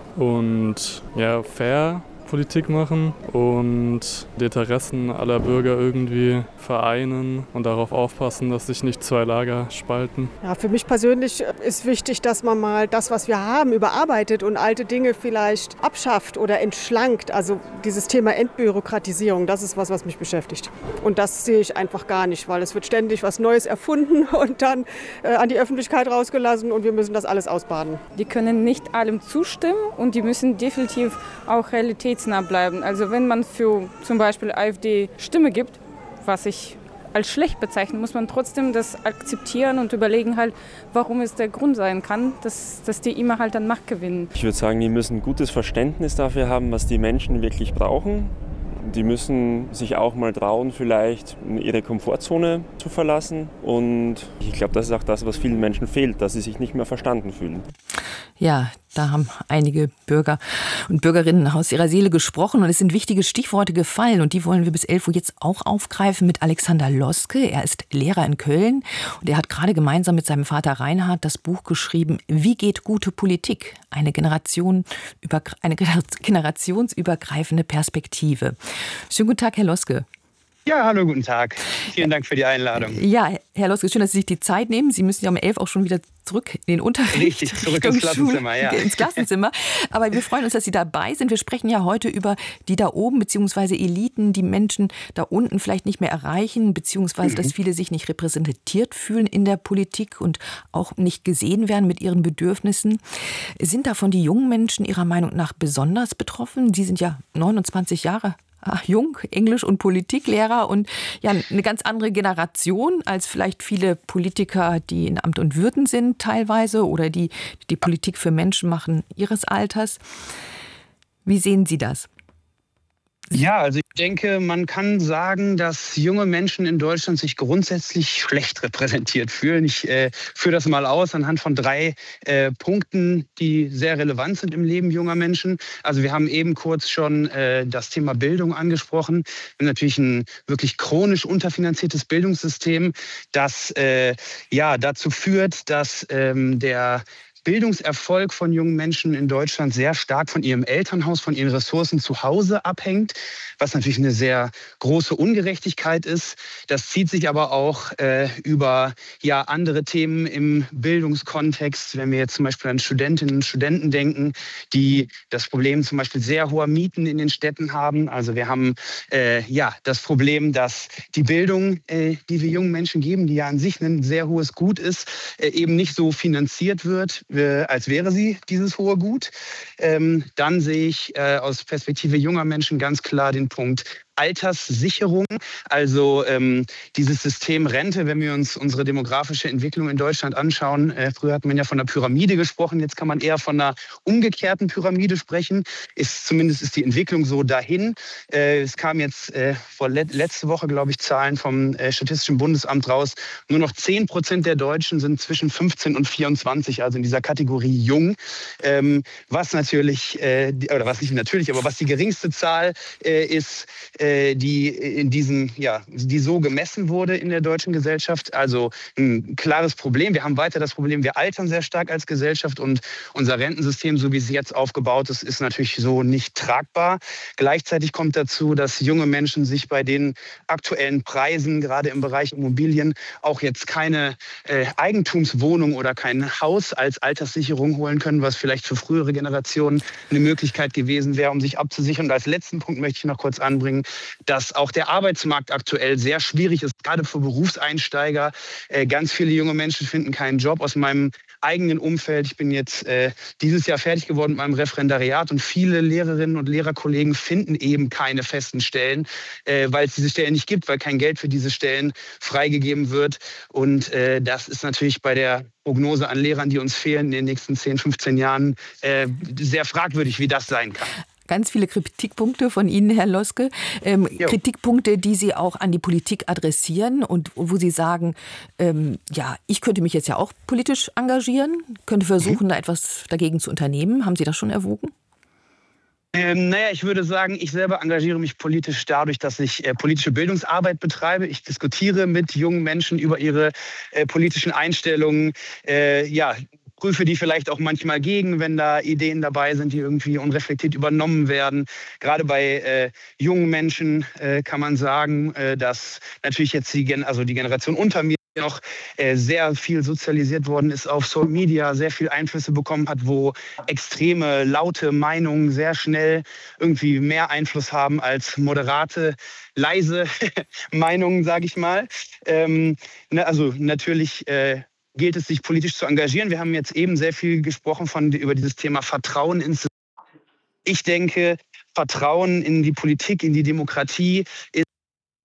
und ja, fair Politik machen und die Interessen aller Bürger irgendwie vereinen und darauf aufpassen, dass sich nicht zwei Lager spalten. Ja, für mich persönlich ist wichtig, dass man mal das, was wir haben, überarbeitet und alte Dinge vielleicht abschafft oder entschlankt. Also dieses Thema Entbürokratisierung, das ist was, was mich beschäftigt. Und das sehe ich einfach gar nicht, weil es wird ständig was Neues erfunden und dann äh, an die Öffentlichkeit rausgelassen und wir müssen das alles ausbaden. Die können nicht allem zustimmen und die müssen definitiv auch realitätsnah bleiben. Also wenn man für zum Beispiel AfD Stimme gibt, was ich als schlecht bezeichnen, muss man trotzdem das akzeptieren und überlegen halt, warum es der Grund sein kann, dass, dass die immer halt an Macht gewinnen. Ich würde sagen, die müssen ein gutes Verständnis dafür haben, was die Menschen wirklich brauchen. Die müssen sich auch mal trauen, vielleicht ihre Komfortzone zu verlassen. Und ich glaube, das ist auch das, was vielen Menschen fehlt, dass sie sich nicht mehr verstanden fühlen. Ja, da haben einige Bürger und Bürgerinnen aus ihrer Seele gesprochen und es sind wichtige Stichworte gefallen und die wollen wir bis elf Uhr jetzt auch aufgreifen mit Alexander Loske. Er ist Lehrer in Köln und er hat gerade gemeinsam mit seinem Vater Reinhard das Buch geschrieben, Wie geht gute Politik? Eine, Generation, eine generationsübergreifende Perspektive. Schönen guten Tag, Herr Loske. Ja, hallo, guten Tag. Vielen Dank für die Einladung. Ja, Herr Loske, schön, dass Sie sich die Zeit nehmen. Sie müssen ja um elf auch schon wieder zurück in den Unterricht. Richtig, zurück ins Klassenzimmer, ja. Ins Klassenzimmer. Aber wir freuen uns, dass Sie dabei sind. Wir sprechen ja heute über die da oben, beziehungsweise Eliten, die Menschen da unten vielleicht nicht mehr erreichen, beziehungsweise, mhm. dass viele sich nicht repräsentiert fühlen in der Politik und auch nicht gesehen werden mit ihren Bedürfnissen. Sind davon die jungen Menschen Ihrer Meinung nach besonders betroffen? Sie sind ja neunundzwanzig Jahre Ach, jung, Englisch- und Politiklehrer und ja, eine ganz andere Generation als vielleicht viele Politiker, die in Amt und Würden sind teilweise oder die die Politik für Menschen machen ihres Alters. Wie sehen Sie das? Ja, also ich denke, man kann sagen, dass junge Menschen in Deutschland sich grundsätzlich schlecht repräsentiert fühlen. Ich äh, führe das mal aus anhand von drei äh, Punkten, die sehr relevant sind im Leben junger Menschen. Also wir haben eben kurz schon äh, das Thema Bildung angesprochen. Wir haben natürlich ein wirklich chronisch unterfinanziertes Bildungssystem, das äh, ja dazu führt, dass ähm, der Bildungserfolg von jungen Menschen in Deutschland sehr stark von ihrem Elternhaus, von ihren Ressourcen zu Hause abhängt, was natürlich eine sehr große Ungerechtigkeit ist. Das zieht sich aber auch äh, über ja, andere Themen im Bildungskontext. Wenn wir jetzt zum Beispiel an Studentinnen und Studenten denken, die das Problem zum Beispiel sehr hoher Mieten in den Städten haben. Also wir haben äh, ja das Problem, dass die Bildung, äh, die wir jungen Menschen geben, die ja an sich ein sehr hohes Gut ist, äh, eben nicht so finanziert wird, als wäre sie dieses hohe Gut. Ähm, dann sehe ich äh, aus Perspektive junger Menschen ganz klar den Punkt Alterssicherung, also ähm, dieses System Rente, wenn wir uns unsere demografische Entwicklung in Deutschland anschauen. Äh, früher hat man ja von einer Pyramide gesprochen, jetzt kann man eher von einer umgekehrten Pyramide sprechen. Ist, zumindest ist die Entwicklung so dahin. Äh, es kam jetzt äh, vor let letzte Woche, glaube ich, Zahlen vom äh, Statistischen Bundesamt raus. Nur noch zehn Prozent der Deutschen sind zwischen fünfzehn und vierundzwanzig, also in dieser Kategorie jung. Ähm, was natürlich, äh, oder was nicht natürlich, aber was die geringste Zahl äh, ist, die in diesem, ja, die so gemessen wurde in der deutschen Gesellschaft. Also ein klares Problem. Wir haben weiter das Problem, wir altern sehr stark als Gesellschaft und unser Rentensystem, so wie es jetzt aufgebaut ist, ist natürlich so nicht tragbar. Gleichzeitig kommt dazu, dass junge Menschen sich bei den aktuellen Preisen, gerade im Bereich Immobilien, auch jetzt keine äh, Eigentumswohnung oder kein Haus als Alterssicherung holen können, was vielleicht für frühere Generationen eine Möglichkeit gewesen wäre, um sich abzusichern. Und als letzten Punkt möchte ich noch kurz anbringen, dass auch der Arbeitsmarkt aktuell sehr schwierig ist, gerade für Berufseinsteiger. Äh, ganz viele junge Menschen finden keinen Job. Aus meinem eigenen Umfeld, ich bin jetzt äh, dieses Jahr fertig geworden mit meinem Referendariat und viele Lehrerinnen und Lehrerkollegen finden eben keine festen Stellen, äh, weil es diese Stellen nicht gibt, weil kein Geld für diese Stellen freigegeben wird. Und äh, das ist natürlich bei der Prognose an Lehrern, die uns fehlen in den nächsten zehn, fünfzehn Jahren, äh, sehr fragwürdig, wie das sein kann. Ganz viele Kritikpunkte von Ihnen, Herr Loske. Ähm, Kritikpunkte, die Sie auch an die Politik adressieren und wo Sie sagen, ähm, ja, ich könnte mich jetzt ja auch politisch engagieren, könnte versuchen, mhm. da etwas dagegen zu unternehmen. Haben Sie das schon erwogen? Ähm, naja, ich würde sagen, ich selber engagiere mich politisch dadurch, dass ich äh, politische Bildungsarbeit betreibe. Ich diskutiere mit jungen Menschen über ihre äh, politischen Einstellungen. Äh, ja, prüfe die vielleicht auch manchmal gegen, wenn da Ideen dabei sind, die irgendwie unreflektiert übernommen werden. Gerade bei äh, jungen Menschen äh, kann man sagen, äh, dass natürlich jetzt die, Gen also die Generation unter mir noch äh, sehr viel sozialisiert worden ist auf Social Media, sehr viel Einflüsse bekommen hat, wo extreme, laute Meinungen sehr schnell irgendwie mehr Einfluss haben als moderate, leise Meinungen, sage ich mal. Ähm, ne, also natürlich äh, gilt es, sich politisch zu engagieren. Wir haben jetzt eben sehr viel gesprochen von, über dieses Thema Vertrauen ins System. Ich denke, Vertrauen in die Politik, in die Demokratie ist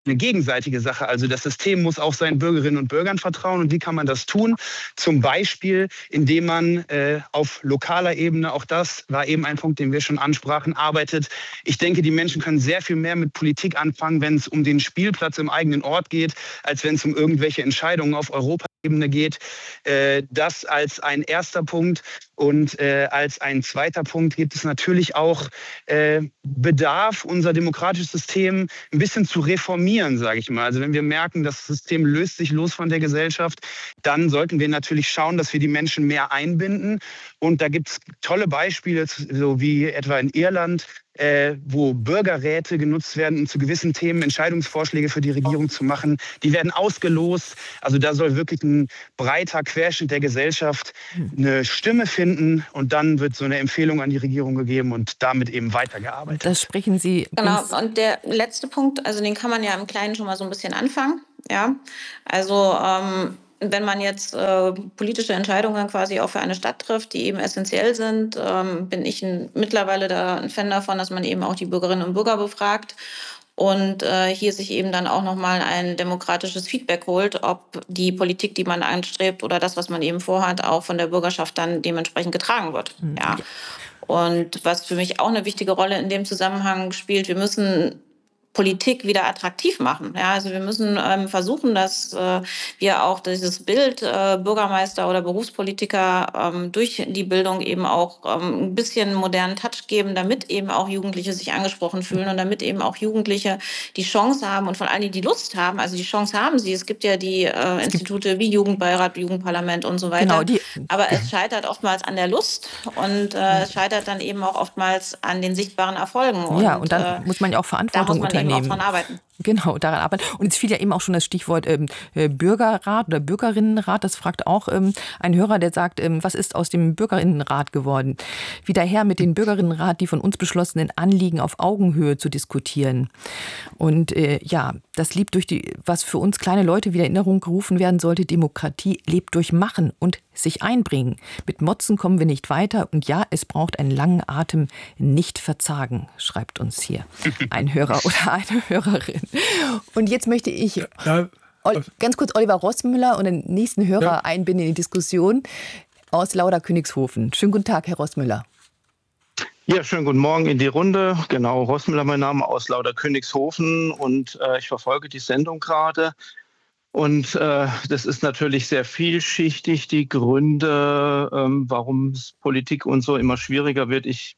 eine gegenseitige Sache. Also das System muss auch seinen Bürgerinnen und Bürgern vertrauen. Und wie kann man das tun? Zum Beispiel, indem man äh, auf lokaler Ebene, auch das war eben ein Punkt, den wir schon ansprachen, arbeitet. Ich denke, die Menschen können sehr viel mehr mit Politik anfangen, wenn es um den Spielplatz im eigenen Ort geht, als wenn es um irgendwelche Entscheidungen auf Europaebene geht. Äh, das als ein erster Punkt. Und äh, als ein zweiter Punkt gibt es natürlich auch äh, Bedarf, unser demokratisches System ein bisschen zu reformieren, sage ich mal. Also wenn wir merken, das System löst sich los von der Gesellschaft, dann sollten wir natürlich schauen, dass wir die Menschen mehr einbinden. Und da gibt es tolle Beispiele, so wie etwa in Irland, äh, wo Bürgerräte genutzt werden, um zu gewissen Themen Entscheidungsvorschläge für die Regierung zu machen. Die werden ausgelost. Also da soll wirklich ein breiter Querschnitt der Gesellschaft eine Stimme finden. Und dann wird so eine Empfehlung an die Regierung gegeben und damit eben weitergearbeitet. Das sprechen Sie. Genau. Und der letzte Punkt, also den kann man ja im Kleinen schon mal so ein bisschen anfangen. Ja, also ähm, wenn man jetzt äh, politische Entscheidungen quasi auch für eine Stadt trifft, die eben essentiell sind, ähm, bin ich ein, mittlerweile da ein Fan davon, dass man eben auch die Bürgerinnen und Bürger befragt und äh, hier sich eben dann auch nochmal ein demokratisches Feedback holt, ob die Politik, die man anstrebt oder das, was man eben vorhat, auch von der Bürgerschaft dann dementsprechend getragen wird. Mhm. Ja. Und was für mich auch eine wichtige Rolle in dem Zusammenhang spielt, wir müssen Politik wieder attraktiv machen. Ja, also wir müssen ähm, versuchen, dass äh, wir auch dieses Bild äh, Bürgermeister oder Berufspolitiker ähm, durch die Bildung eben auch ähm, ein bisschen modernen Touch geben, damit eben auch Jugendliche sich angesprochen fühlen und damit eben auch Jugendliche die Chance haben und vor allem die Lust haben, also die Chance haben sie. Es gibt ja die äh, Institute wie Jugendbeirat, Jugendparlament und so weiter. Genau, die, aber es scheitert oftmals an der Lust und äh, es scheitert dann eben auch oftmals an den sichtbaren Erfolgen. Und, ja, und dann äh, muss man ja auch Verantwortung unternehmen. Auch dran arbeiten. Genau, daran arbeiten. Und jetzt fiel ja eben auch schon das Stichwort ähm, Bürgerrat oder Bürgerinnenrat. Das fragt auch ähm, ein Hörer, der sagt, ähm, was ist aus dem Bürgerinnenrat geworden? Wie daher mit dem Bürgerinnenrat die von uns beschlossenen Anliegen auf Augenhöhe zu diskutieren. Und äh, ja, das lebt durch die, was für uns kleine Leute wieder in Erinnerung gerufen werden sollte, Demokratie lebt durch Machen und sich einbringen. Mit Motzen kommen wir nicht weiter und ja, es braucht einen langen Atem, nicht verzagen, schreibt uns hier ein Hörer oder eine Hörerin. Und jetzt möchte ich ja, ganz kurz Oliver Rossmüller und den nächsten Hörer ja. einbinden in die Diskussion aus Lauder-Königshofen. Schönen guten Tag, Herr Rossmüller. Ja, schönen guten Morgen in die Runde. Genau, Rossmüller mein Name aus Lauder-Königshofen und äh, ich verfolge die Sendung gerade. Und äh, das ist natürlich sehr vielschichtig, die Gründe, ähm, warum Politik und so immer schwieriger wird. Ich,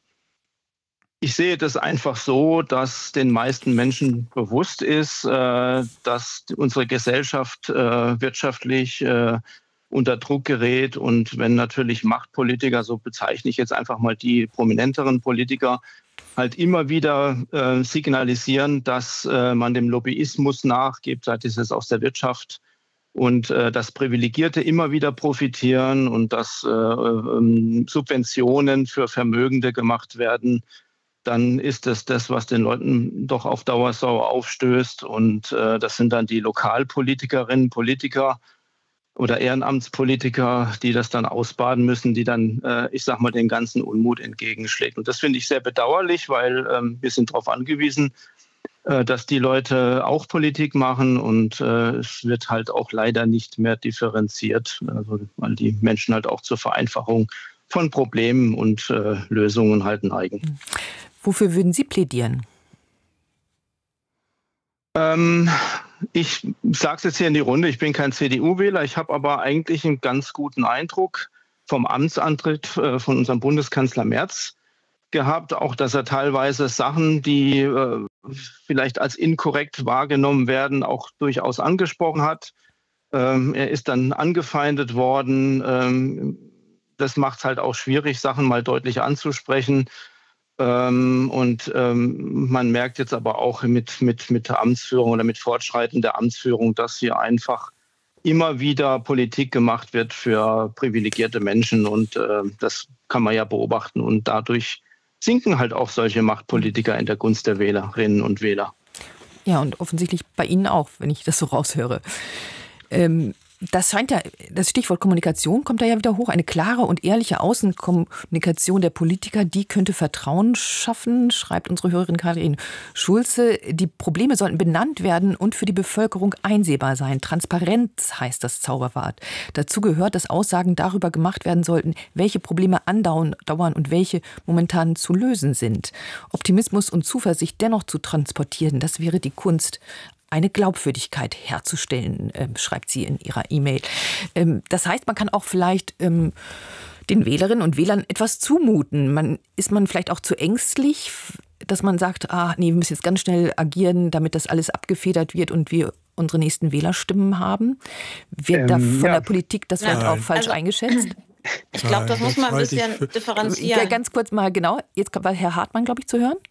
ich sehe das einfach so, dass den meisten Menschen bewusst ist, äh, dass unsere Gesellschaft äh, wirtschaftlich äh, unter Druck gerät. Und wenn natürlich Machtpolitiker, so bezeichne ich jetzt einfach mal die prominenteren Politiker, halt immer wieder äh, signalisieren, dass äh, man dem Lobbyismus nachgibt, sei es jetzt aus der Wirtschaft, und äh, dass Privilegierte immer wieder profitieren und dass äh, äh, Subventionen für Vermögende gemacht werden, dann ist das das, was den Leuten doch auf Dauer sauer aufstößt. Und äh, das sind dann die Lokalpolitikerinnen, Politiker oder Ehrenamtspolitiker, die das dann ausbaden müssen, die dann, äh, ich sag mal, den ganzen Unmut entgegenschlägt. Und das finde ich sehr bedauerlich, weil ähm, wir sind darauf angewiesen, äh, dass die Leute auch Politik machen und äh, es wird halt auch leider nicht mehr differenziert, also, weil die Menschen halt auch zur Vereinfachung von Problemen und äh, Lösungen halt neigen. Wofür würden Sie plädieren? Ähm, ich sage es jetzt hier in die Runde, ich bin kein C D U-Wähler, ich habe aber eigentlich einen ganz guten Eindruck vom Amtsantritt äh, von unserem Bundeskanzler Merz gehabt, auch dass er teilweise Sachen, die äh, vielleicht als inkorrekt wahrgenommen werden, auch durchaus angesprochen hat. Ähm, er ist dann angefeindet worden. Ähm, das macht es halt auch schwierig, Sachen mal deutlich anzusprechen. Ähm, und ähm, man merkt jetzt aber auch mit, mit, mit der Amtsführung oder mit Fortschreiten der Amtsführung, dass hier einfach immer wieder Politik gemacht wird für privilegierte Menschen. Und äh, das kann man ja beobachten. Und dadurch sinken halt auch solche Machtpolitiker in der Gunst der Wählerinnen und Wähler. Ja, und offensichtlich bei Ihnen auch, wenn ich das so raushöre. Ähm, Das scheint ja, das Stichwort Kommunikation kommt da ja wieder hoch. Eine klare und ehrliche Außenkommunikation der Politiker, die könnte Vertrauen schaffen, schreibt unsere Hörerin Karin Schulze. Die Probleme sollten benannt werden und für die Bevölkerung einsehbar sein. Transparenz heißt das Zauberwort. Dazu gehört, dass Aussagen darüber gemacht werden sollten, welche Probleme andauern dauern und welche momentan zu lösen sind. Optimismus und Zuversicht dennoch zu transportieren, das wäre die Kunst, eine Glaubwürdigkeit herzustellen, äh, schreibt sie in ihrer E-Mail. Ähm, das heißt, man kann auch vielleicht ähm, den Wählerinnen und Wählern etwas zumuten. Man, ist man vielleicht auch zu ängstlich, dass man sagt, ah, nee, wir müssen jetzt ganz schnell agieren, damit das alles abgefedert wird und wir unsere nächsten Wählerstimmen haben? Wird ähm, da von ja. der Politik das vielleicht auch falsch also, eingeschätzt? Ich glaube, das muss man ein bisschen differenzieren. Ganz kurz mal, genau, jetzt war Herr Hartmann, glaube ich, zu hören.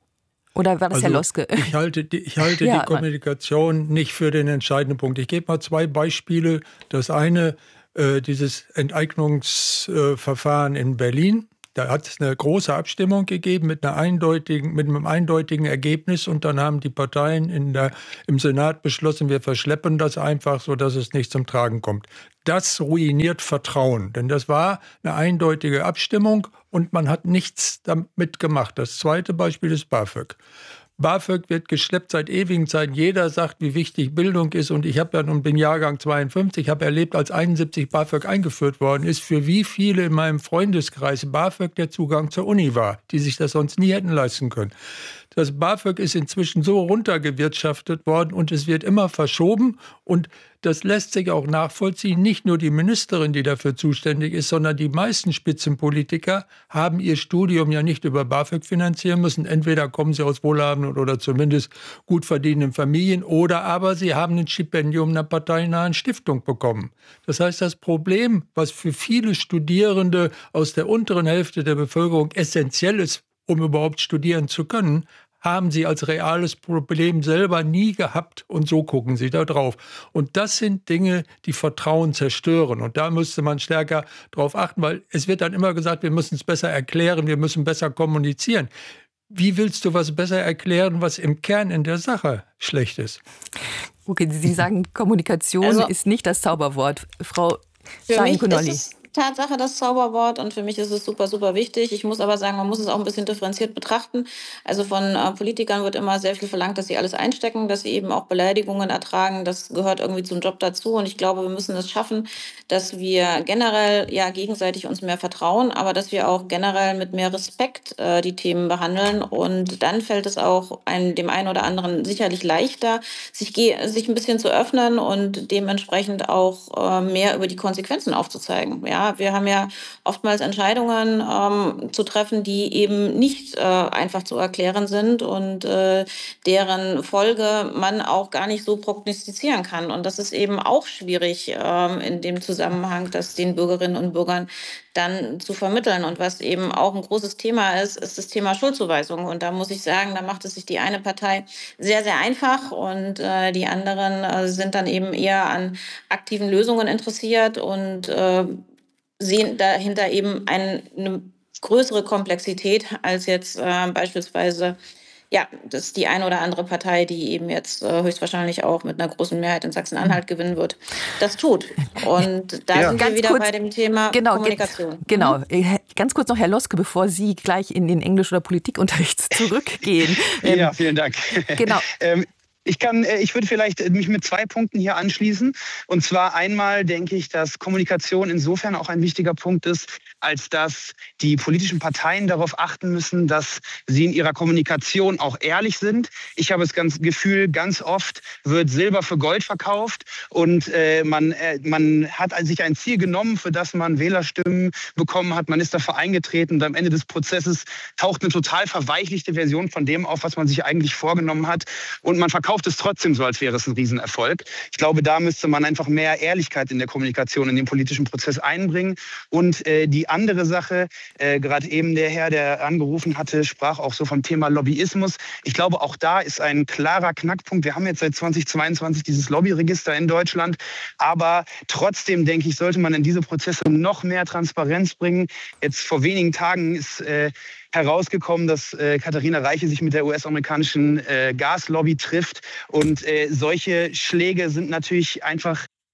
Oder war das also, Herr Loske? Ich halte, die, ich halte ja, die Kommunikation nicht für den entscheidenden Punkt. Ich gebe mal zwei Beispiele. Das eine, äh, dieses Enteignungsverfahren äh, in Berlin. Da hat es eine große Abstimmung gegeben mit, einer eindeutigen, mit einem eindeutigen Ergebnis. Und dann haben die Parteien in der, im Senat beschlossen, wir verschleppen das einfach, sodass es nicht zum Tragen kommt. Das ruiniert Vertrauen, denn das war eine eindeutige Abstimmung und man hat nichts damit gemacht. Das zweite Beispiel ist BAföG. BAföG wird geschleppt seit ewigen Zeiten. Jeder sagt, wie wichtig Bildung ist. Und ich habe ja nun bin Jahrgang zweiundfünfzig, habe erlebt, als einundsiebzig BAföG eingeführt worden ist, für wie viele in meinem Freundeskreis BAföG der Zugang zur Uni war, die sich das sonst nie hätten leisten können. Das BAföG ist inzwischen so runtergewirtschaftet worden und es wird immer verschoben. Und das lässt sich auch nachvollziehen. Nicht nur die Ministerin, die dafür zuständig ist, sondern die meisten Spitzenpolitiker haben ihr Studium ja nicht über BAföG finanzieren müssen. Entweder kommen sie aus wohlhabenden oder zumindest gut verdienenden Familien oder aber sie haben ein Stipendium einer parteinahen Stiftung bekommen. Das heißt, das Problem, was für viele Studierende aus der unteren Hälfte der Bevölkerung essentiell ist, um überhaupt studieren zu können, haben sie als reales Problem selber nie gehabt und so gucken sie da drauf. Und das sind Dinge, die Vertrauen zerstören. Und da müsste man stärker drauf achten, weil es wird dann immer gesagt, wir müssen es besser erklären, wir müssen besser kommunizieren. Wie willst du was besser erklären, was im Kern in der Sache schlecht ist? Okay, Sie sagen, Kommunikation also, ist nicht das Zauberwort. Frau Sahin-Konolli. Tatsache das Zauberwort und für mich ist es super, super wichtig. Ich muss aber sagen, man muss es auch ein bisschen differenziert betrachten. Also von äh, Politikern wird immer sehr viel verlangt, dass sie alles einstecken, dass sie eben auch Beleidigungen ertragen. Das gehört irgendwie zum Job dazu und ich glaube, wir müssen es schaffen, dass wir generell ja gegenseitig uns mehr vertrauen, aber dass wir auch generell mit mehr Respekt äh, die Themen behandeln und dann fällt es auch einem, dem einen oder anderen sicherlich leichter, sich, sich ein bisschen zu öffnen und dementsprechend auch äh, mehr über die Konsequenzen aufzuzeigen. Ja, wir haben ja oftmals Entscheidungen ähm, zu treffen, die eben nicht äh, einfach zu erklären sind und äh, deren Folge man auch gar nicht so prognostizieren kann. Und das ist eben auch schwierig ähm, in dem Zusammenhang, das den Bürgerinnen und Bürgern dann zu vermitteln. Und was eben auch ein großes Thema ist, ist das Thema Schuldzuweisung. Und da muss ich sagen, da macht es sich die eine Partei sehr, sehr einfach und äh, die anderen äh, sind dann eben eher an aktiven Lösungen interessiert und äh, sehen dahinter eben eine, eine größere Komplexität als jetzt äh, beispielsweise ja, das ist die eine oder andere Partei, die eben jetzt äh, höchstwahrscheinlich auch mit einer großen Mehrheit in Sachsen-Anhalt gewinnen wird, das tut. Und da ja. sind wir ganz wieder kurz, bei dem Thema genau, Kommunikation. Genau, mhm. Ganz kurz noch, Herr Loske, bevor Sie gleich in den Englisch- oder Politikunterricht zurückgehen. ähm, ja, vielen Dank. Genau. ähm, Ich kann, ich würde vielleicht mich mit zwei Punkten hier anschließen. Und zwar einmal denke ich, dass Kommunikation insofern auch ein wichtiger Punkt ist, als dass die politischen Parteien darauf achten müssen, dass sie in ihrer Kommunikation auch ehrlich sind. Ich habe das ganze Gefühl, ganz oft wird Silber für Gold verkauft und äh, man, äh, man hat sich ein Ziel genommen, für das man Wählerstimmen bekommen hat. Man ist dafür eingetreten und am Ende des Prozesses taucht eine total verweichlichte Version von dem auf, was man sich eigentlich vorgenommen hat. Und man verkauft es trotzdem so, als wäre es ein Riesenerfolg. Ich glaube, da müsste man einfach mehr Ehrlichkeit in der Kommunikation, in den politischen Prozess einbringen. Und äh, die andere Sache, äh, gerade eben der Herr, der angerufen hatte, sprach auch so vom Thema Lobbyismus. Ich glaube, auch da ist ein klarer Knackpunkt. Wir haben jetzt seit zweitausendzweiundzwanzig dieses Lobbyregister in Deutschland. Aber trotzdem, denke ich, sollte man in diese Prozesse noch mehr Transparenz bringen. Jetzt vor wenigen Tagen ist äh, herausgekommen, dass äh, Katharina Reiche sich mit der U S-amerikanischen äh, Gaslobby trifft. Und äh, solche Schläge sind natürlich einfach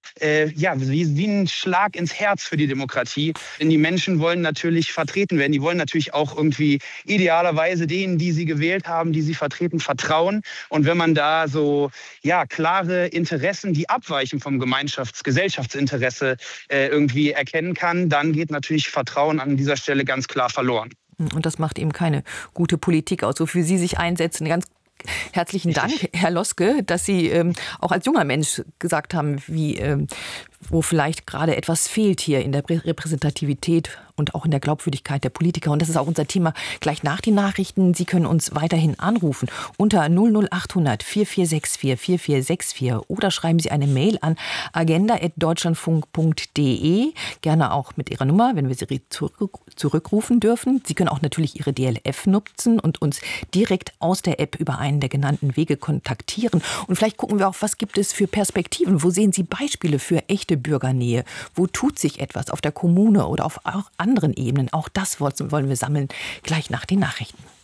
äh, ja, wie, wie ein Schlag ins Herz für die Demokratie. Denn die Menschen wollen natürlich vertreten werden. Die wollen natürlich auch irgendwie idealerweise denen, die sie gewählt haben, die sie vertreten, vertrauen. Und wenn man da so ja, klare Interessen, die abweichen vom Gemeinschafts-, Gesellschaftsinteresse äh, irgendwie erkennen kann, dann geht natürlich Vertrauen an dieser Stelle ganz klar verloren. Und das macht eben keine gute Politik aus, wofür Sie sich einsetzen. Ganz herzlichen Dank, Herr Loske, dass Sie ähm, auch als junger Mensch gesagt haben, wie, ähm, wo vielleicht gerade etwas fehlt hier in der Repräsentativität und auch in der Glaubwürdigkeit der Politiker. Und das ist auch unser Thema gleich nach den Nachrichten. Sie können uns weiterhin anrufen unter null null acht hundert vier vier sechs vier vier vier sechs vier oder schreiben Sie eine Mail an agenda at deutschlandfunk punkt de. Gerne auch mit Ihrer Nummer, wenn wir Sie zurück, zurückrufen dürfen. Sie können auch natürlich Ihre D L F nutzen und uns direkt aus der App über einen der genannten Wege kontaktieren. Und vielleicht gucken wir auch, was gibt es für Perspektiven? Wo sehen Sie Beispiele für echte Bürgernähe? Wo tut sich etwas auf der Kommune oder auf auch anderen Ebenen? Auch das wollen wir sammeln, gleich nach den Nachrichten.